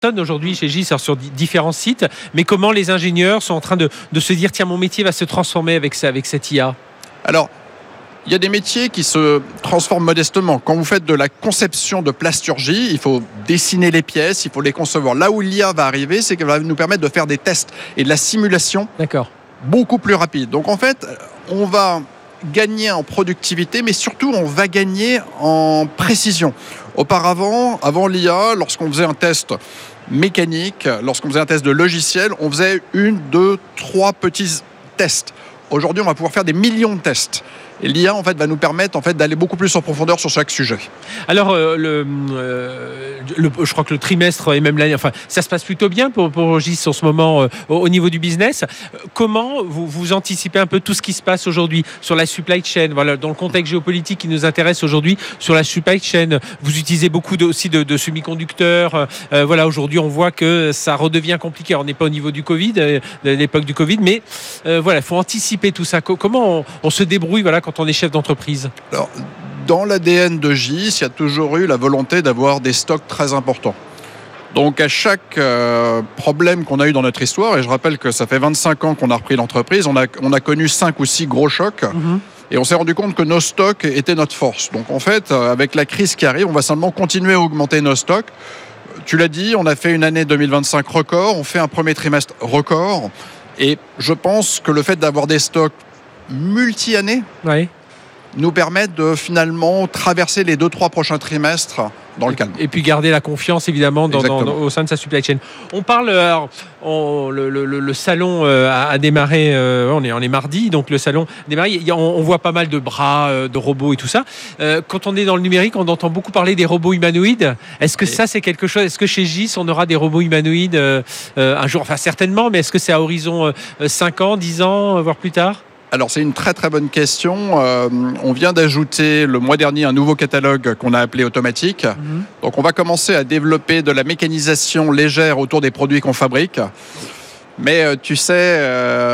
aujourd'hui chez GIS sur différents sites, mais comment les ingénieurs sont en train de se dire tiens, mon métier va se transformer avec cette IA? Alors, il y a des métiers qui se transforment modestement. Quand vous faites de la conception de plasturgie, il faut dessiner les pièces, il faut les concevoir. Là où l'IA va arriver, c'est qu'elle va nous permettre de faire des tests et de la simulation beaucoup plus rapide. Donc en fait, on va gagner en productivité, mais surtout on va gagner en précision. Auparavant, avant l'IA, lorsqu'on faisait un test mécanique, lorsqu'on faisait un test de logiciel, on faisait 1, 2, 3 petits tests. Aujourd'hui, on va pouvoir faire des millions de tests. Et l'IA, en fait, va nous permettre d'aller beaucoup plus en profondeur sur chaque sujet. Alors, je crois que le trimestre et même l'année, ça se passe plutôt bien pour GIS en ce moment au niveau du business. Comment vous anticipez un peu tout ce qui se passe aujourd'hui sur la supply chain, voilà, dans le contexte géopolitique qui nous intéresse aujourd'hui sur la supply chain? Vous utilisez beaucoup aussi de semi-conducteurs. Voilà, aujourd'hui, on voit que ça redevient compliqué. Alors, on n'est pas au niveau du Covid, de l'époque du Covid, mais voilà, il faut anticiper tout ça. Comment on se débrouille, voilà, quand on est chef d'entreprise? Alors, dans l'ADN de GIS, il y a toujours eu la volonté d'avoir des stocks très importants. Donc à chaque problème qu'on a eu dans notre histoire, et je rappelle que ça fait 25 ans qu'on a repris l'entreprise, on a connu 5 ou 6 gros chocs, et on s'est rendu compte que nos stocks étaient notre force. Donc en fait, avec la crise qui arrive, on va simplement continuer à augmenter nos stocks. Tu l'as dit, on a fait une année 2025 record, on fait un premier trimestre record, et je pense que le fait d'avoir des stocks multi-années nous permettent de finalement traverser les 2-3 prochains trimestres dans le calme. Et puis garder la confiance évidemment au sein de sa supply chain. On parle, le salon a démarré, on est mardi, donc le salon a démarré, on voit pas mal de bras, de robots et tout ça. Quand on est dans le numérique, on entend beaucoup parler des robots humanoïdes. Est-ce que ça c'est quelque chose, est-ce que chez GIS on aura des robots humanoïdes un jour? Enfin certainement, mais est-ce que c'est à horizon 5 ans, 10 ans, voire plus tard? Alors c'est une très très bonne question. On vient d'ajouter le mois dernier un nouveau catalogue qu'on a appelé automatique. Donc on va commencer à développer de la mécanisation légère autour des produits qu'on fabrique. Mais tu sais,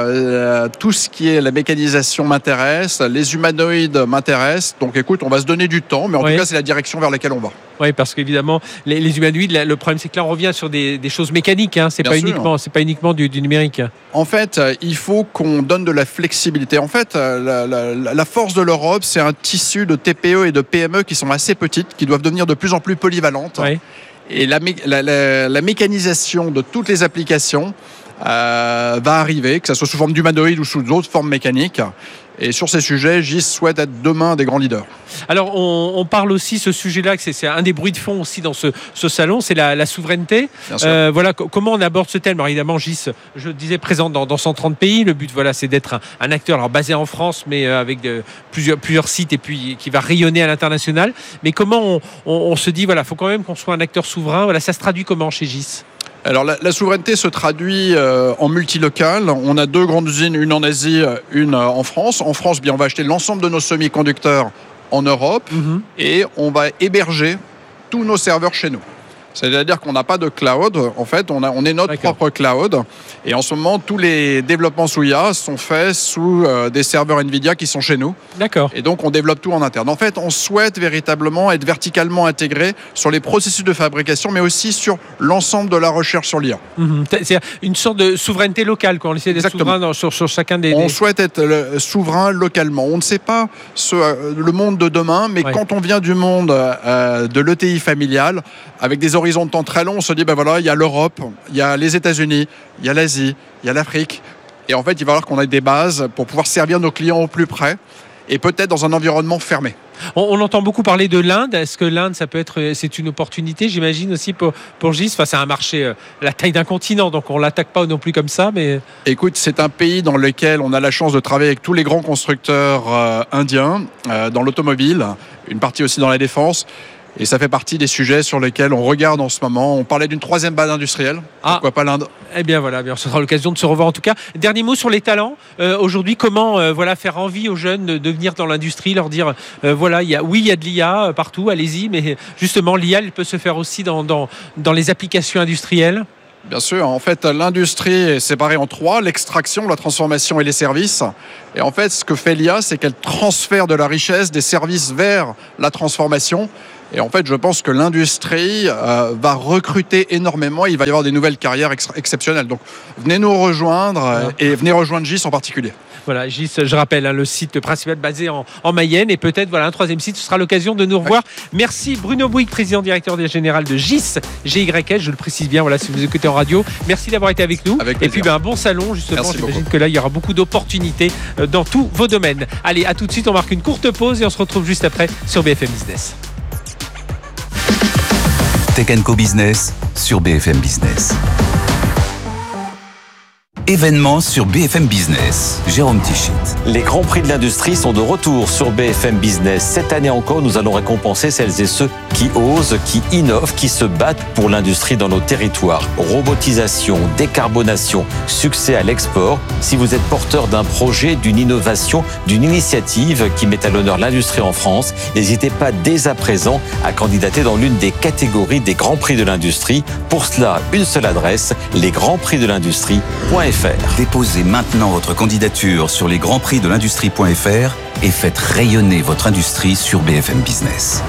tout ce qui est la mécanisation m'intéresse, les humanoïdes m'intéressent. Donc écoute, on va se donner du temps, mais en tout cas c'est la direction vers laquelle on va. Oui, parce qu'évidemment, les humanoïdes, le problème c'est que là on revient sur des choses mécaniques, hein. C'est pas uniquement du numérique. En fait, il faut qu'on donne de la flexibilité. En fait, la force de l'Europe, c'est un tissu de TPE et de PME qui sont assez petites, qui doivent devenir de plus en plus polyvalentes. Et la mécanisation de toutes les applications va arriver, que ce soit sous forme d'humanoïde ou sous d'autres formes mécaniques. Et sur ces sujets, GIS souhaite être demain des grands leaders. Alors, on parle aussi ce sujet-là, que c'est un des bruits de fond aussi dans ce salon, c'est la souveraineté. Voilà, comment on aborde ce thème? Alors évidemment, GIS, je le disais, présent dans 130 pays. Le but, voilà, c'est d'être un acteur basé en France, mais avec plusieurs sites et puis qui va rayonner à l'international. Mais comment on se dit, voilà, faut quand même qu'on soit un acteur souverain. Voilà, ça se traduit comment chez GIS? Alors la souveraineté se traduit en multilocal. On a 2 grandes usines, une en Asie, une en France. En France, bien, on va acheter l'ensemble de nos semi-conducteurs en Europe et on va héberger tous nos serveurs chez nous. C'est-à-dire qu'on n'a pas de cloud. En fait, on est notre propre cloud. Et en ce moment, tous les développements sous IA sont faits sous des serveurs NVIDIA qui sont chez nous. D'accord. Et donc, on développe tout en interne. En fait, on souhaite véritablement être verticalement intégré sur les processus de fabrication, mais aussi sur l'ensemble de la recherche sur l'IA. C'est une sorte de souveraineté locale, quoi. On essaie d'être souverain sur chacun des... On souhaite être souverain localement. On ne sait pas le monde de demain, mais quand on vient du monde de l'ETI familial, avec des horizons de temps très longs, on se dit, il y a l'Europe, il y a les États-Unis, il y a l'Asie, il y a l'Afrique. Et en fait, il va falloir qu'on ait des bases pour pouvoir servir nos clients au plus près et peut-être dans un environnement fermé. On entend beaucoup parler de l'Inde. Est-ce que l'Inde, c'est une opportunité, j'imagine, aussi pour GIS? Enfin, c'est un marché la taille d'un continent, donc on ne l'attaque pas non plus comme ça. Mais... Écoute, c'est un pays dans lequel on a la chance de travailler avec tous les grands constructeurs indiens, dans l'automobile, une partie aussi dans la défense. Et ça fait partie des sujets sur lesquels on regarde en ce moment. On parlait d'une 3e base industrielle. Pourquoi pas l'Inde? Eh bien voilà, ce sera l'occasion de se revoir en tout cas. Dernier mot sur les talents. Aujourd'hui, comment faire envie aux jeunes de venir dans l'industrie, leur dire il y a de l'IA partout, allez-y, mais justement l'IA, elle peut se faire aussi dans les applications industrielles. Bien sûr, en fait, l'industrie est séparée en 3, l'extraction, la transformation et les services. Et en fait, ce que fait l'IA, c'est qu'elle transfère de la richesse des services vers la transformation. Et en fait, je pense que l'industrie va recruter énormément. Il va y avoir des nouvelles carrières exceptionnelles. Donc, venez nous rejoindre et venez rejoindre GIS en particulier. Voilà, GIS, je rappelle, le site principal basé en Mayenne. Et peut-être un troisième site, ce sera l'occasion de nous revoir. Merci Bruno Bouygues, président directeur général de GIS, GYS, je le précise bien, si vous écoutez en radio. Merci d'avoir été avec nous. Avec et puis un bon salon, justement. Merci J'imagine beaucoup. que là, il y aura beaucoup d'opportunités dans tous vos domaines. Allez, à tout de suite, on marque une courte pause et on se retrouve juste après sur BFM Business. Tech & Co Business sur BFM Business. Événements sur BFM Business. Jérôme Tichit. Les grands prix de l'industrie sont de retour sur BFM Business. Cette année encore, nous allons récompenser celles et ceux qui osent, qui innovent, qui se battent pour l'industrie dans nos territoires. Robotisation, décarbonation, succès à l'export. Si vous êtes porteur d'un projet, d'une innovation, d'une initiative qui met à l'honneur l'industrie en France, n'hésitez pas dès à présent à candidater dans l'une des catégories des grands prix de l'industrie. Pour cela, une seule adresse, lesgrandsprixdelindustrie.fr. Déposez maintenant votre candidature sur lesgrandsprixdelindustrie.fr et faites rayonner votre industrie sur BFM Business.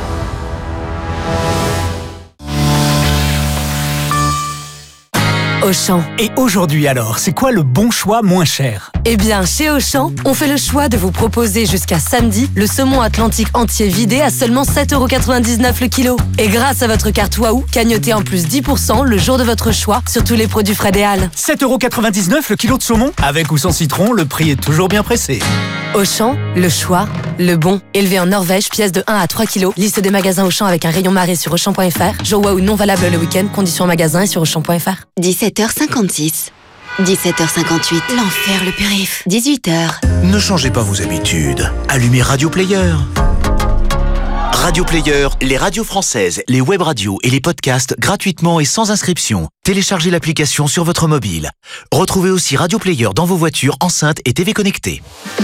Auchan. Et aujourd'hui alors, c'est quoi le bon choix moins cher ? Eh bien, chez Auchan, on fait le choix de vous proposer jusqu'à samedi le saumon atlantique entier vidé à seulement 7,99€ le kilo. Et grâce à votre carte Waouh, cagnotez en plus 10% le jour de votre choix sur tous les produits Fred et Halles. 7,99€ le kilo de saumon ? Avec ou sans citron, le prix est toujours bien pressé. Auchan, le choix, le bon. Élevé en Norvège, pièce de 1 à 3 kilos. Liste des magasins Auchan avec un rayon marée sur Auchan.fr. Jour Waouh non valable le week-end. Conditions en magasin et sur Auchan.fr. 17h56. 17h58. L'enfer, le périph'. 18h. Ne changez pas vos habitudes. Allumez Radio Player. Radio Player, les radios françaises, les web radios et les podcasts gratuitement et sans inscription. Téléchargez l'application sur votre mobile. Retrouvez aussi Radio Player dans vos voitures, enceintes et TV connectées.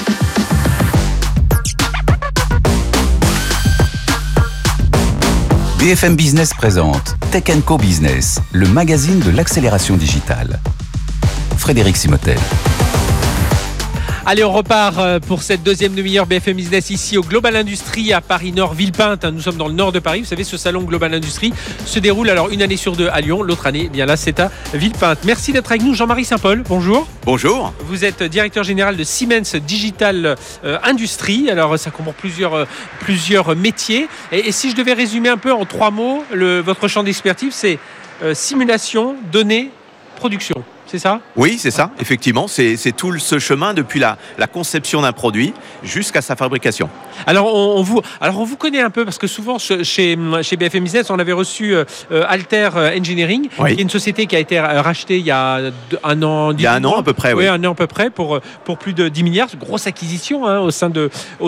BFM Business présente Tech & Co Business, le magazine de l'accélération digitale. Frédéric Simotel. Allez, on repart pour cette deuxième demi-heure BFM Business ici au Global Industrie à Paris Nord, Villepinte. Nous sommes dans le nord de Paris. Vous savez, ce salon Global Industrie se déroule alors une année sur deux à Lyon, l'autre année, bien là, c'est à Villepinte. Merci d'être avec nous, Jean-Marie Saint-Paul. Bonjour. Bonjour. Vous êtes directeur général de Siemens Digital Industries. Alors, ça comprend plusieurs métiers. Et si je devais résumer un peu en 3 mots, votre champ d'expertise, c'est simulation, données, production. C'est ça ? Oui, c'est ça, effectivement. C'est tout ce chemin depuis la conception d'un produit jusqu'à sa fabrication. Alors, on vous connaît un peu parce que souvent, chez BFM Business, on avait reçu Alter Engineering, qui est une société qui a été rachetée il y a un an. Il y a un an à peu près, oui. Un an à peu près pour plus de 10 milliards. C'est une grosse acquisition au sein de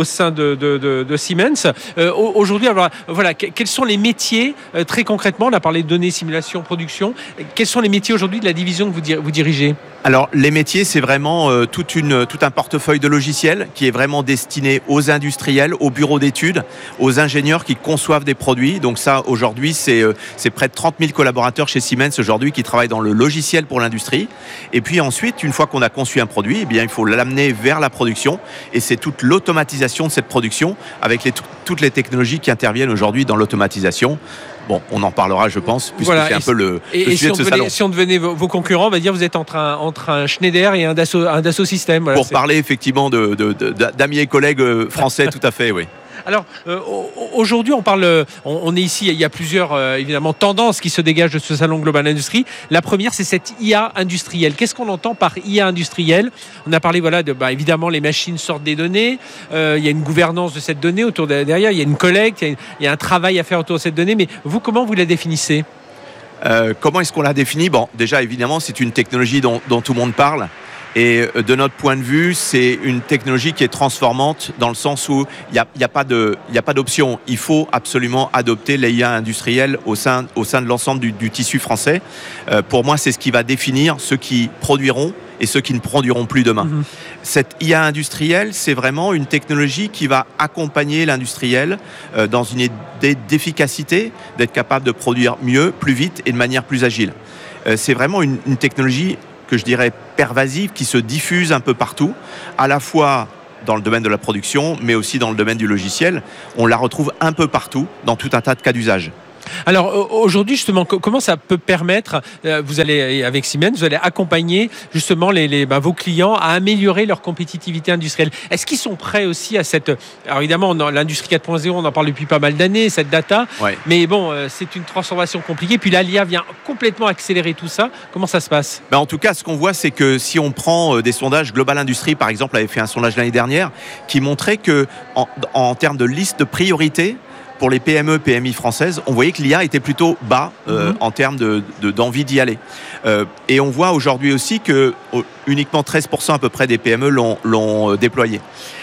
Siemens. Aujourd'hui, alors, voilà, quels sont les métiers, très concrètement, on a parlé de données, simulation, production. Quels sont les métiers aujourd'hui de la division que vous dirigez ? Alors, les métiers, c'est vraiment tout un portefeuille de logiciels qui est vraiment destiné aux industriels, aux bureaux d'études, aux ingénieurs qui conçoivent des produits. Donc ça, aujourd'hui, c'est près de 30 000 collaborateurs chez Siemens aujourd'hui qui travaillent dans le logiciel pour l'industrie. Et puis ensuite, une fois qu'on a conçu un produit, eh bien, il faut l'amener vers la production. Et c'est toute l'automatisation de cette production avec toutes les technologies qui interviennent aujourd'hui dans l'automatisation. Bon, on en parlera, je pense, puisque c'est un peu le sujet de ce salon. Si on devenait vos concurrents, on va dire vous êtes entre un Schneider et un Dassault Systèmes. Voilà, pour parler effectivement d'amis et collègues français, tout à fait, oui. Alors, aujourd'hui, on est ici, il y a plusieurs évidemment tendances qui se dégagent de ce salon Global Industrie. La première, c'est cette IA industrielle. Qu'est-ce qu'on entend par IA industrielle ? On a parlé, évidemment, les machines sortent des données. Il y a une gouvernance de cette donnée derrière. Il y a une collecte, il y a un travail à faire autour de cette donnée. Mais vous, comment vous la définissez ? Comment est-ce qu'on la définit ? Bon, déjà, évidemment, c'est une technologie dont tout le monde parle. Et de notre point de vue, c'est une technologie qui est transformante dans le sens où il n'y a pas d'option. Il faut absolument adopter l'IA industrielle au sein de l'ensemble du tissu français. Pour moi, c'est ce qui va définir ceux qui produiront et ceux qui ne produiront plus demain. Mmh. Cette IA industrielle, c'est vraiment une technologie qui va accompagner l'industriel dans une idée d'efficacité, d'être capable de produire mieux, plus vite et de manière plus agile. C'est vraiment une technologie que je dirais pervasive, qui se diffuse un peu partout, à la fois dans le domaine de la production, mais aussi dans le domaine du logiciel. On la retrouve un peu partout, dans tout un tas de cas d'usage. Alors aujourd'hui justement, comment ça peut permettre, vous allez avec Siemens, vous allez accompagner justement vos clients à améliorer leur compétitivité industrielle. Est-ce qu'ils sont prêts aussi à cette... Alors évidemment, l'industrie 4.0, on en parle depuis pas mal d'années, cette data, mais bon, c'est une transformation compliquée. Puis là, l'IA vient complètement accélérer tout ça. Comment ça se passe ? En tout cas, ce qu'on voit, c'est que si on prend des sondages, Global Industrie par exemple avait fait un sondage l'année dernière qui montrait que en termes de liste de priorités, pour les PME, PMI françaises, on voyait que l'IA était plutôt bas en termes d'envie d'y aller. Et on voit aujourd'hui aussi que uniquement 13% à peu près des PME l'ont déployé.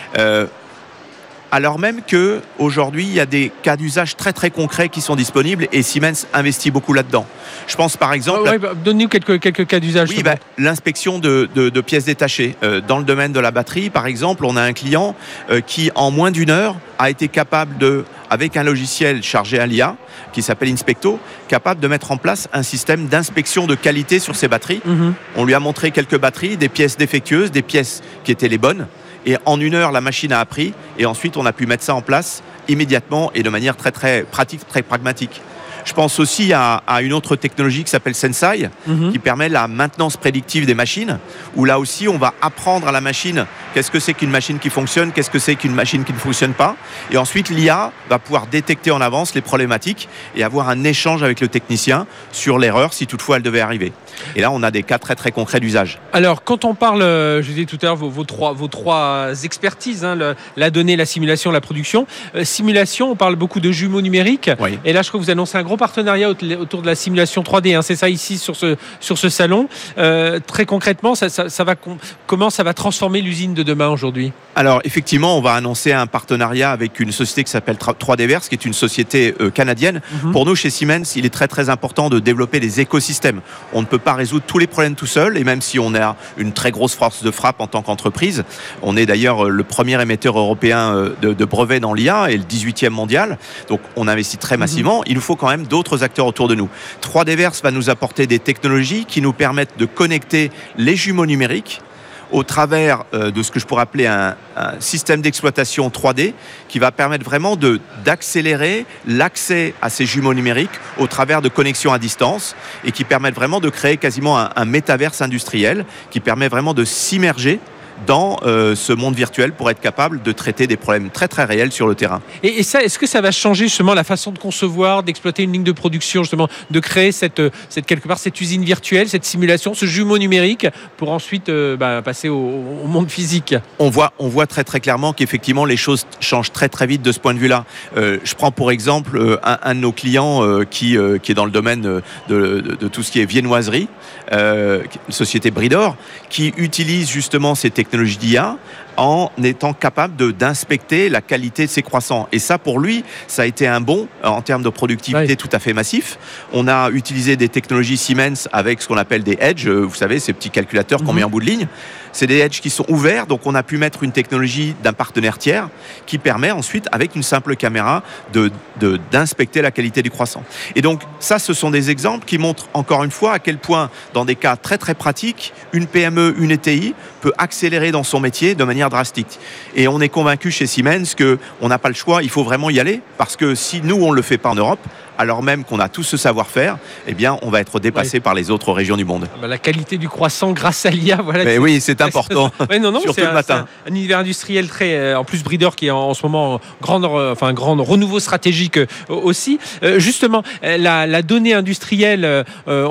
Alors même qu'aujourd'hui, il y a des cas d'usage très très concrets qui sont disponibles et Siemens investit beaucoup là-dedans. Je pense par exemple... Donne-nous quelques cas d'usage. Oui, l'inspection de pièces détachées. Dans le domaine de la batterie, par exemple, on a un client qui, en moins d'une heure, a été capable avec un logiciel chargé à l'IA, qui s'appelle Inspecto, capable de mettre en place un système d'inspection de qualité sur ses batteries. On lui a montré quelques batteries, des pièces défectueuses, des pièces qui étaient les bonnes. Et en une heure, la machine a appris. Et ensuite, on a pu mettre ça en place immédiatement et de manière très, très pratique, très pragmatique. Je pense aussi à une autre technologie qui s'appelle Sensai, qui permet la maintenance prédictive des machines, où là aussi, on va apprendre à la machine qu'est-ce que c'est qu'une machine qui fonctionne, qu'est-ce que c'est qu'une machine qui ne fonctionne pas. Et ensuite, l'IA va pouvoir détecter en avance les problématiques et avoir un échange avec le technicien sur l'erreur, si toutefois elle devait arriver. Et là, on a des cas très, très concrets d'usage. Alors, quand on parle, je disais tout à l'heure, vos trois expertises, la donnée, la simulation, la production. Simulation, on parle beaucoup de jumeaux numériques. Oui. Et là, je crois que vous annoncez un gros partenariat autour de la simulation 3D. C'est ça ici, sur ce salon. Très concrètement, comment ça va transformer l'usine de demain aujourd'hui ? Alors, effectivement, on va annoncer un partenariat avec une société qui s'appelle 3Dverse, qui est une société canadienne. Pour nous, chez Siemens, il est très, très important de développer des écosystèmes. On ne peut pas résoudre tous les problèmes tout seul, et même si on a une très grosse force de frappe en tant qu'entreprise, on est d'ailleurs le premier émetteur européen de brevets dans l'IA et le 18e mondial, donc on investit très massivement. Il nous faut quand même d'autres acteurs autour de nous. 3Dverse va nous apporter des technologies qui nous permettent de connecter les jumeaux numériques au travers de ce que je pourrais appeler un système d'exploitation 3D qui va permettre vraiment d'accélérer l'accès à ces jumeaux numériques au travers de connexions à distance et qui permettent vraiment de créer quasiment un métaverse industriel qui permet vraiment de s'immerger dans ce monde virtuel pour être capable de traiter des problèmes très très réels sur le terrain. Et ça, est-ce que ça va changer justement la façon de concevoir, d'exploiter une ligne de production, justement, de créer quelque part cette usine virtuelle, cette simulation, ce jumeau numérique pour ensuite passer au monde physique ? On voit très très clairement qu'effectivement les choses changent très très vite de ce point de vue-là. Je prends pour exemple un de nos clients qui est dans le domaine de tout ce qui est viennoiserie, une société Bridor, qui utilise justement ces technologies d'IA en étant capable d'inspecter la qualité de ses croissants. Et ça, pour lui, ça a été un bond en termes de productivité tout à fait massif. On a utilisé des technologies Siemens avec ce qu'on appelle des edge, vous savez, ces petits calculateurs qu'on met en bout de ligne. C'est des edge qui sont ouverts, donc on a pu mettre une technologie d'un partenaire tiers qui permet ensuite, avec une simple caméra, d'inspecter la qualité du croissant. Et donc, ça, ce sont des exemples qui montrent encore une fois à quel point, dans des cas très très pratiques, une PME, une ETI peut accélérer dans son métier de manière drastique. Et on est convaincu chez Siemens qu'on n'a pas le choix, il faut vraiment y aller, parce que si nous, on ne le fait pas en Europe, alors même qu'on a tout ce savoir-faire, eh bien, on va être dépassé par les autres régions du monde. La qualité du croissant grâce à l'IA, voilà. Mais oui, c'est important. Surtout le matin. C'est un univers industriel très, en plus Bridor qui est en ce moment grand renouveau stratégique aussi. Justement, la donnée industrielle,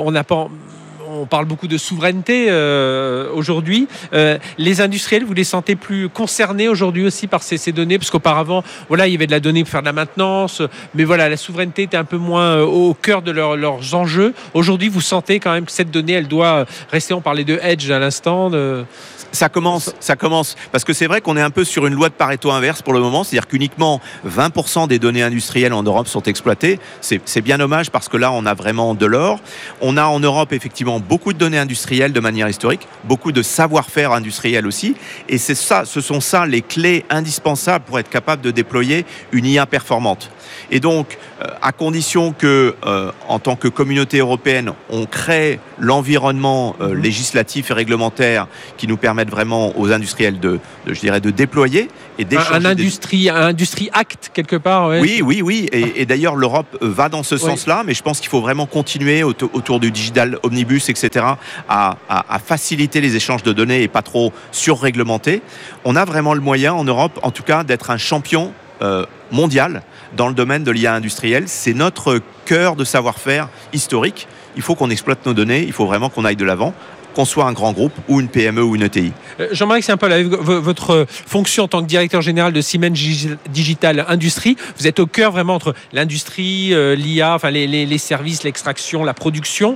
on parle beaucoup de souveraineté aujourd'hui. Les industriels, vous les sentez plus concernés aujourd'hui aussi par ces données ? Parce qu'auparavant, il y avait de la donnée pour faire de la maintenance, mais la souveraineté était un peu moins au cœur de leurs enjeux. Aujourd'hui, vous sentez quand même que cette donnée, elle doit rester, on parlait de edge à l'instant. Ça commence, parce que c'est vrai qu'on est un peu sur une loi de Pareto inverse pour le moment, c'est-à-dire qu'uniquement 20% des données industrielles en Europe sont exploitées. C'est bien dommage parce que là, on a vraiment de l'or. On a en Europe effectivement beaucoup de données industrielles de manière historique, beaucoup de savoir-faire industriel aussi. Et ce sont ça les clés indispensables pour être capable de déployer une IA performante. Et donc, à condition que, en tant que communauté européenne, on crée l'environnement législatif et réglementaire qui nous permette vraiment aux industriels de déployer et d'échanger. Un industrie Act, quelque part. Ouais. Oui. Et d'ailleurs, l'Europe va dans ce sens-là, mais je pense qu'il faut vraiment continuer autour du Digital Omnibus, etc., à faciliter les échanges de données et pas trop surréglementer. On a vraiment le moyen, en Europe, en tout cas, d'être un champion mondial dans le domaine de l'IA industrielle. C'est notre cœur de savoir-faire historique. Il faut qu'on exploite nos données, il faut vraiment qu'on aille de l'avant, qu'on soit un grand groupe ou une PME ou une ETI. Jean-Marie Saint-Paul, avec votre fonction en tant que directeur général de Siemens Digital Industrie, vous êtes au cœur vraiment entre l'industrie, l'IA, enfin les services, l'extraction, la production.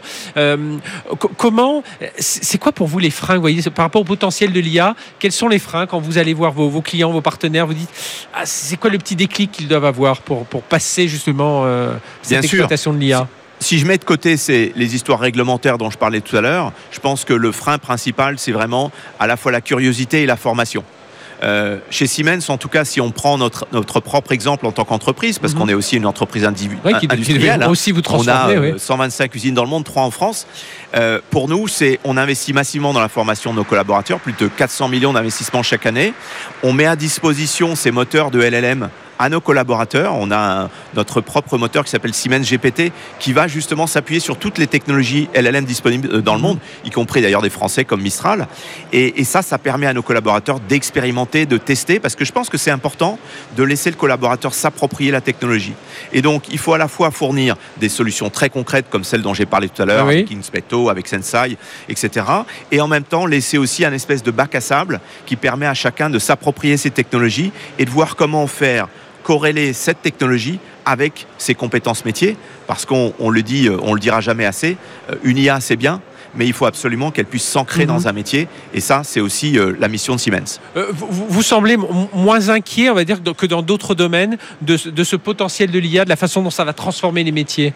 C'est quoi pour vous les freins, vous voyez, par rapport au potentiel de l'IA? Quels sont les freins quand vous allez voir vos clients, vos partenaires? Vous dites, c'est quoi le petit déclic qu'ils doivent avoir pour passer justement cette exploitation de l'IA? Si je mets de côté les histoires réglementaires dont je parlais tout à l'heure, je pense que le frein principal, c'est vraiment à la fois la curiosité et la formation. Chez Siemens, en tout cas, si on prend notre propre exemple en tant qu'entreprise, parce qu'on est aussi une entreprise industrielle, aussi vous transformer, on a 125 usines dans le monde, 3 en France. Pour nous, on investit massivement dans la formation de nos collaborateurs, plus de 400 millions d'investissements chaque année. On met à disposition ces moteurs de LLM à nos collaborateurs. On a notre propre moteur qui s'appelle Siemens GPT, qui va justement s'appuyer sur toutes les technologies LLM disponibles dans le monde, y compris d'ailleurs des Français comme Mistral. Et ça permet à nos collaborateurs d'expérimenter, de tester, parce que je pense que c'est important de laisser le collaborateur s'approprier la technologie. Et donc, il faut à la fois fournir des solutions très concrètes, comme celles dont j'ai parlé tout à l'heure, avec Inspecto, avec Sensai, etc. Et en même temps, laisser aussi un espèce de bac à sable qui permet à chacun de s'approprier ces technologies et de voir comment faire corréler cette technologie avec ses compétences métiers, parce qu'on le dit, on le dira jamais assez, une IA c'est bien, mais il faut absolument qu'elle puisse s'ancrer dans un métier, et ça c'est aussi la mission de Siemens. Vous semblez moins inquiet, on va dire, que dans d'autres domaines de ce potentiel de l'IA, de la façon dont ça va transformer les métiers?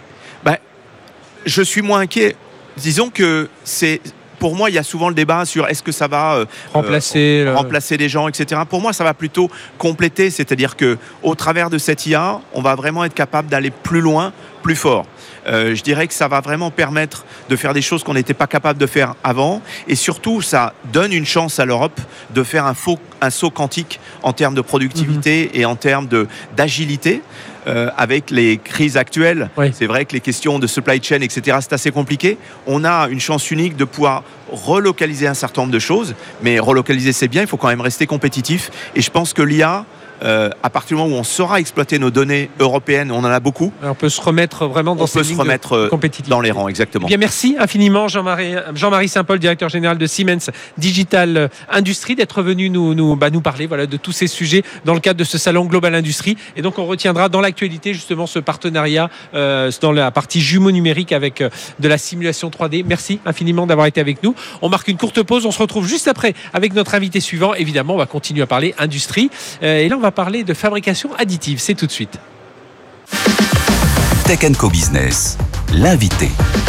Je suis moins inquiet. Disons que pour moi, il y a souvent le débat sur est-ce que ça va remplacer les gens, etc. Pour moi, ça va plutôt compléter, c'est-à-dire qu'au travers de cette IA, on va vraiment être capable d'aller plus loin, plus fort. Je dirais que ça va vraiment permettre de faire des choses qu'on n'était pas capable de faire avant, et surtout, ça donne une chance à l'Europe de faire un saut quantique en termes de productivité et en termes d'agilité. Avec les crises actuelles, c'est vrai que les questions de supply chain, etc., c'est assez compliqué. On a une chance unique de pouvoir relocaliser un certain nombre de choses, mais relocaliser c'est bien, il faut quand même rester compétitif. Et je pense que l'IA, à partir du moment où on saura exploiter nos données européennes, on en a beaucoup. On peut se remettre vraiment dans cette ligne compétitivité. Dans les rangs, exactement. Bien, merci infiniment Jean-Marie Saint-Paul, directeur général de Siemens Digital Industrie, d'être venu nous parler de tous ces sujets dans le cadre de ce salon Global Industrie. Et donc on retiendra dans l'actualité justement ce partenariat dans la partie jumeau numérique avec de la simulation 3D. Merci infiniment d'avoir été avec nous. On marque une courte pause, on se retrouve juste après avec notre invité suivant. Évidemment, on va continuer à parler industrie. Et là, on va parler de fabrication additive. C'est tout de suite. Tech & Co Business, l'invité.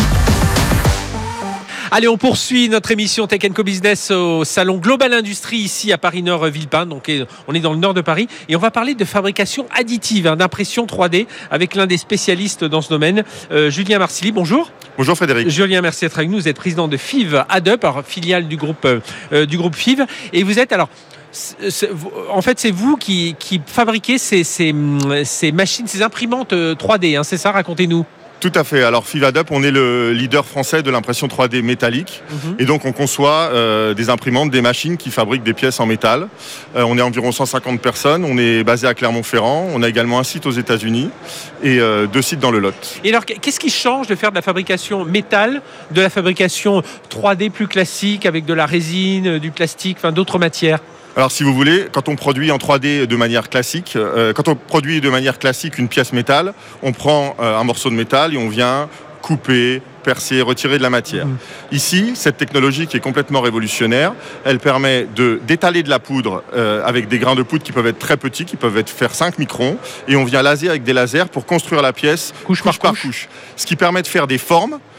Allez, on poursuit notre émission Tech & Co Business au salon Global Industrie ici à Paris-Nord Villepin. Donc on est dans le nord de Paris et on va parler de fabrication additive, d'impression 3D avec l'un des spécialistes dans ce domaine, Julien Marcilly. Bonjour. Bonjour Frédéric. Julien, merci d'être avec nous. Vous êtes président de FIV Adup, filiale du groupe FIV, et vous êtes en fait, c'est vous qui fabriquez ces machines, ces imprimantes 3D, c'est ça? Racontez-nous. Tout à fait. Alors FIV Adup, on est le leader français de l'impression 3D métallique. Et donc on conçoit des imprimantes, des machines qui fabriquent des pièces en métal. On est environ 150 personnes. On est basé à Clermont-Ferrand. On a également un site aux États-Unis et 2 sites dans le Lot. Et alors, qu'est-ce qui change de faire de la fabrication métal, de la fabrication 3D plus classique avec de la résine, du plastique, d'autres matières? Alors si vous voulez, quand on produit en 3D de manière classique, une pièce métal, on prend un morceau de métal et on vient couper, percer, retirer de la matière. Ici, cette technologie qui est complètement révolutionnaire, elle permet d'étaler de la poudre avec des grains de poudre qui peuvent être très petits, qui peuvent faire 5 microns, et on vient laser avec des lasers pour construire la pièce couche par couche. Ce qui permet de faire des formes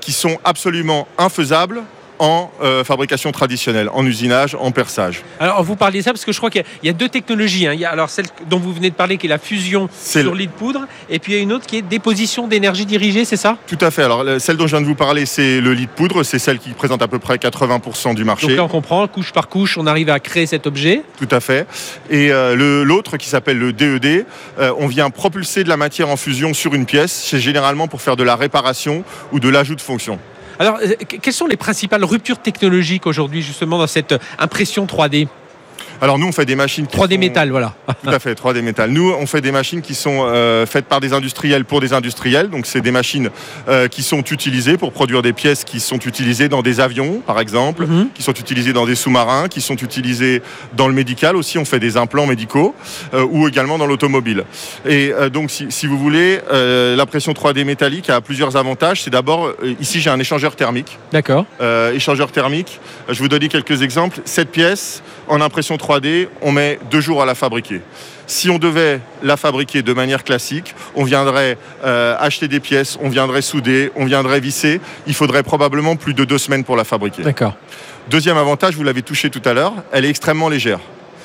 qui sont absolument infaisables en fabrication traditionnelle, en usinage, en perçage. Alors vous parliez de ça parce que je crois qu'il y a deux technologies. Il y a alors celle dont vous venez de parler qui est la fusion sur lit de poudre, et puis il y a une autre qui est déposition d'énergie dirigée, c'est ça ? Tout à fait. Alors celle dont je viens de vous parler, c'est le lit de poudre, c'est celle qui représente à peu près 80% du marché. Donc là on comprend, couche par couche, on arrive à créer cet objet. Tout à fait. Et l'autre qui s'appelle le DED, on vient propulser de la matière en fusion sur une pièce, c'est généralement pour faire de la réparation ou de l'ajout de fonction. Alors, quelles sont les principales ruptures technologiques aujourd'hui, justement, dans cette impression 3D ? Alors nous, on fait des machines qui 3D métal, voilà. Tout à fait, 3D métal. Nous, on fait des machines qui sont faites par des industriels pour des industriels. Donc, c'est des machines qui sont utilisées pour produire des pièces qui sont utilisées dans des avions, par exemple, qui sont utilisées dans des sous-marins, qui sont utilisées dans le médical aussi. On fait des implants médicaux ou également dans l'automobile. Et donc, si vous voulez, l'impression 3D métallique a plusieurs avantages. C'est d'abord, ici, j'ai un échangeur thermique. D'accord. Échangeur thermique. Je vais vous donner quelques exemples. Cette pièce, en impression 3D, on met 2 jours à la fabriquer. Si on devait la fabriquer de manière classique, on viendrait acheter des pièces, on viendrait souder, on viendrait visser. Il faudrait probablement plus de 2 semaines pour la fabriquer. D'accord. Deuxième avantage, vous l'avez touché tout à l'heure, elle est extrêmement légère.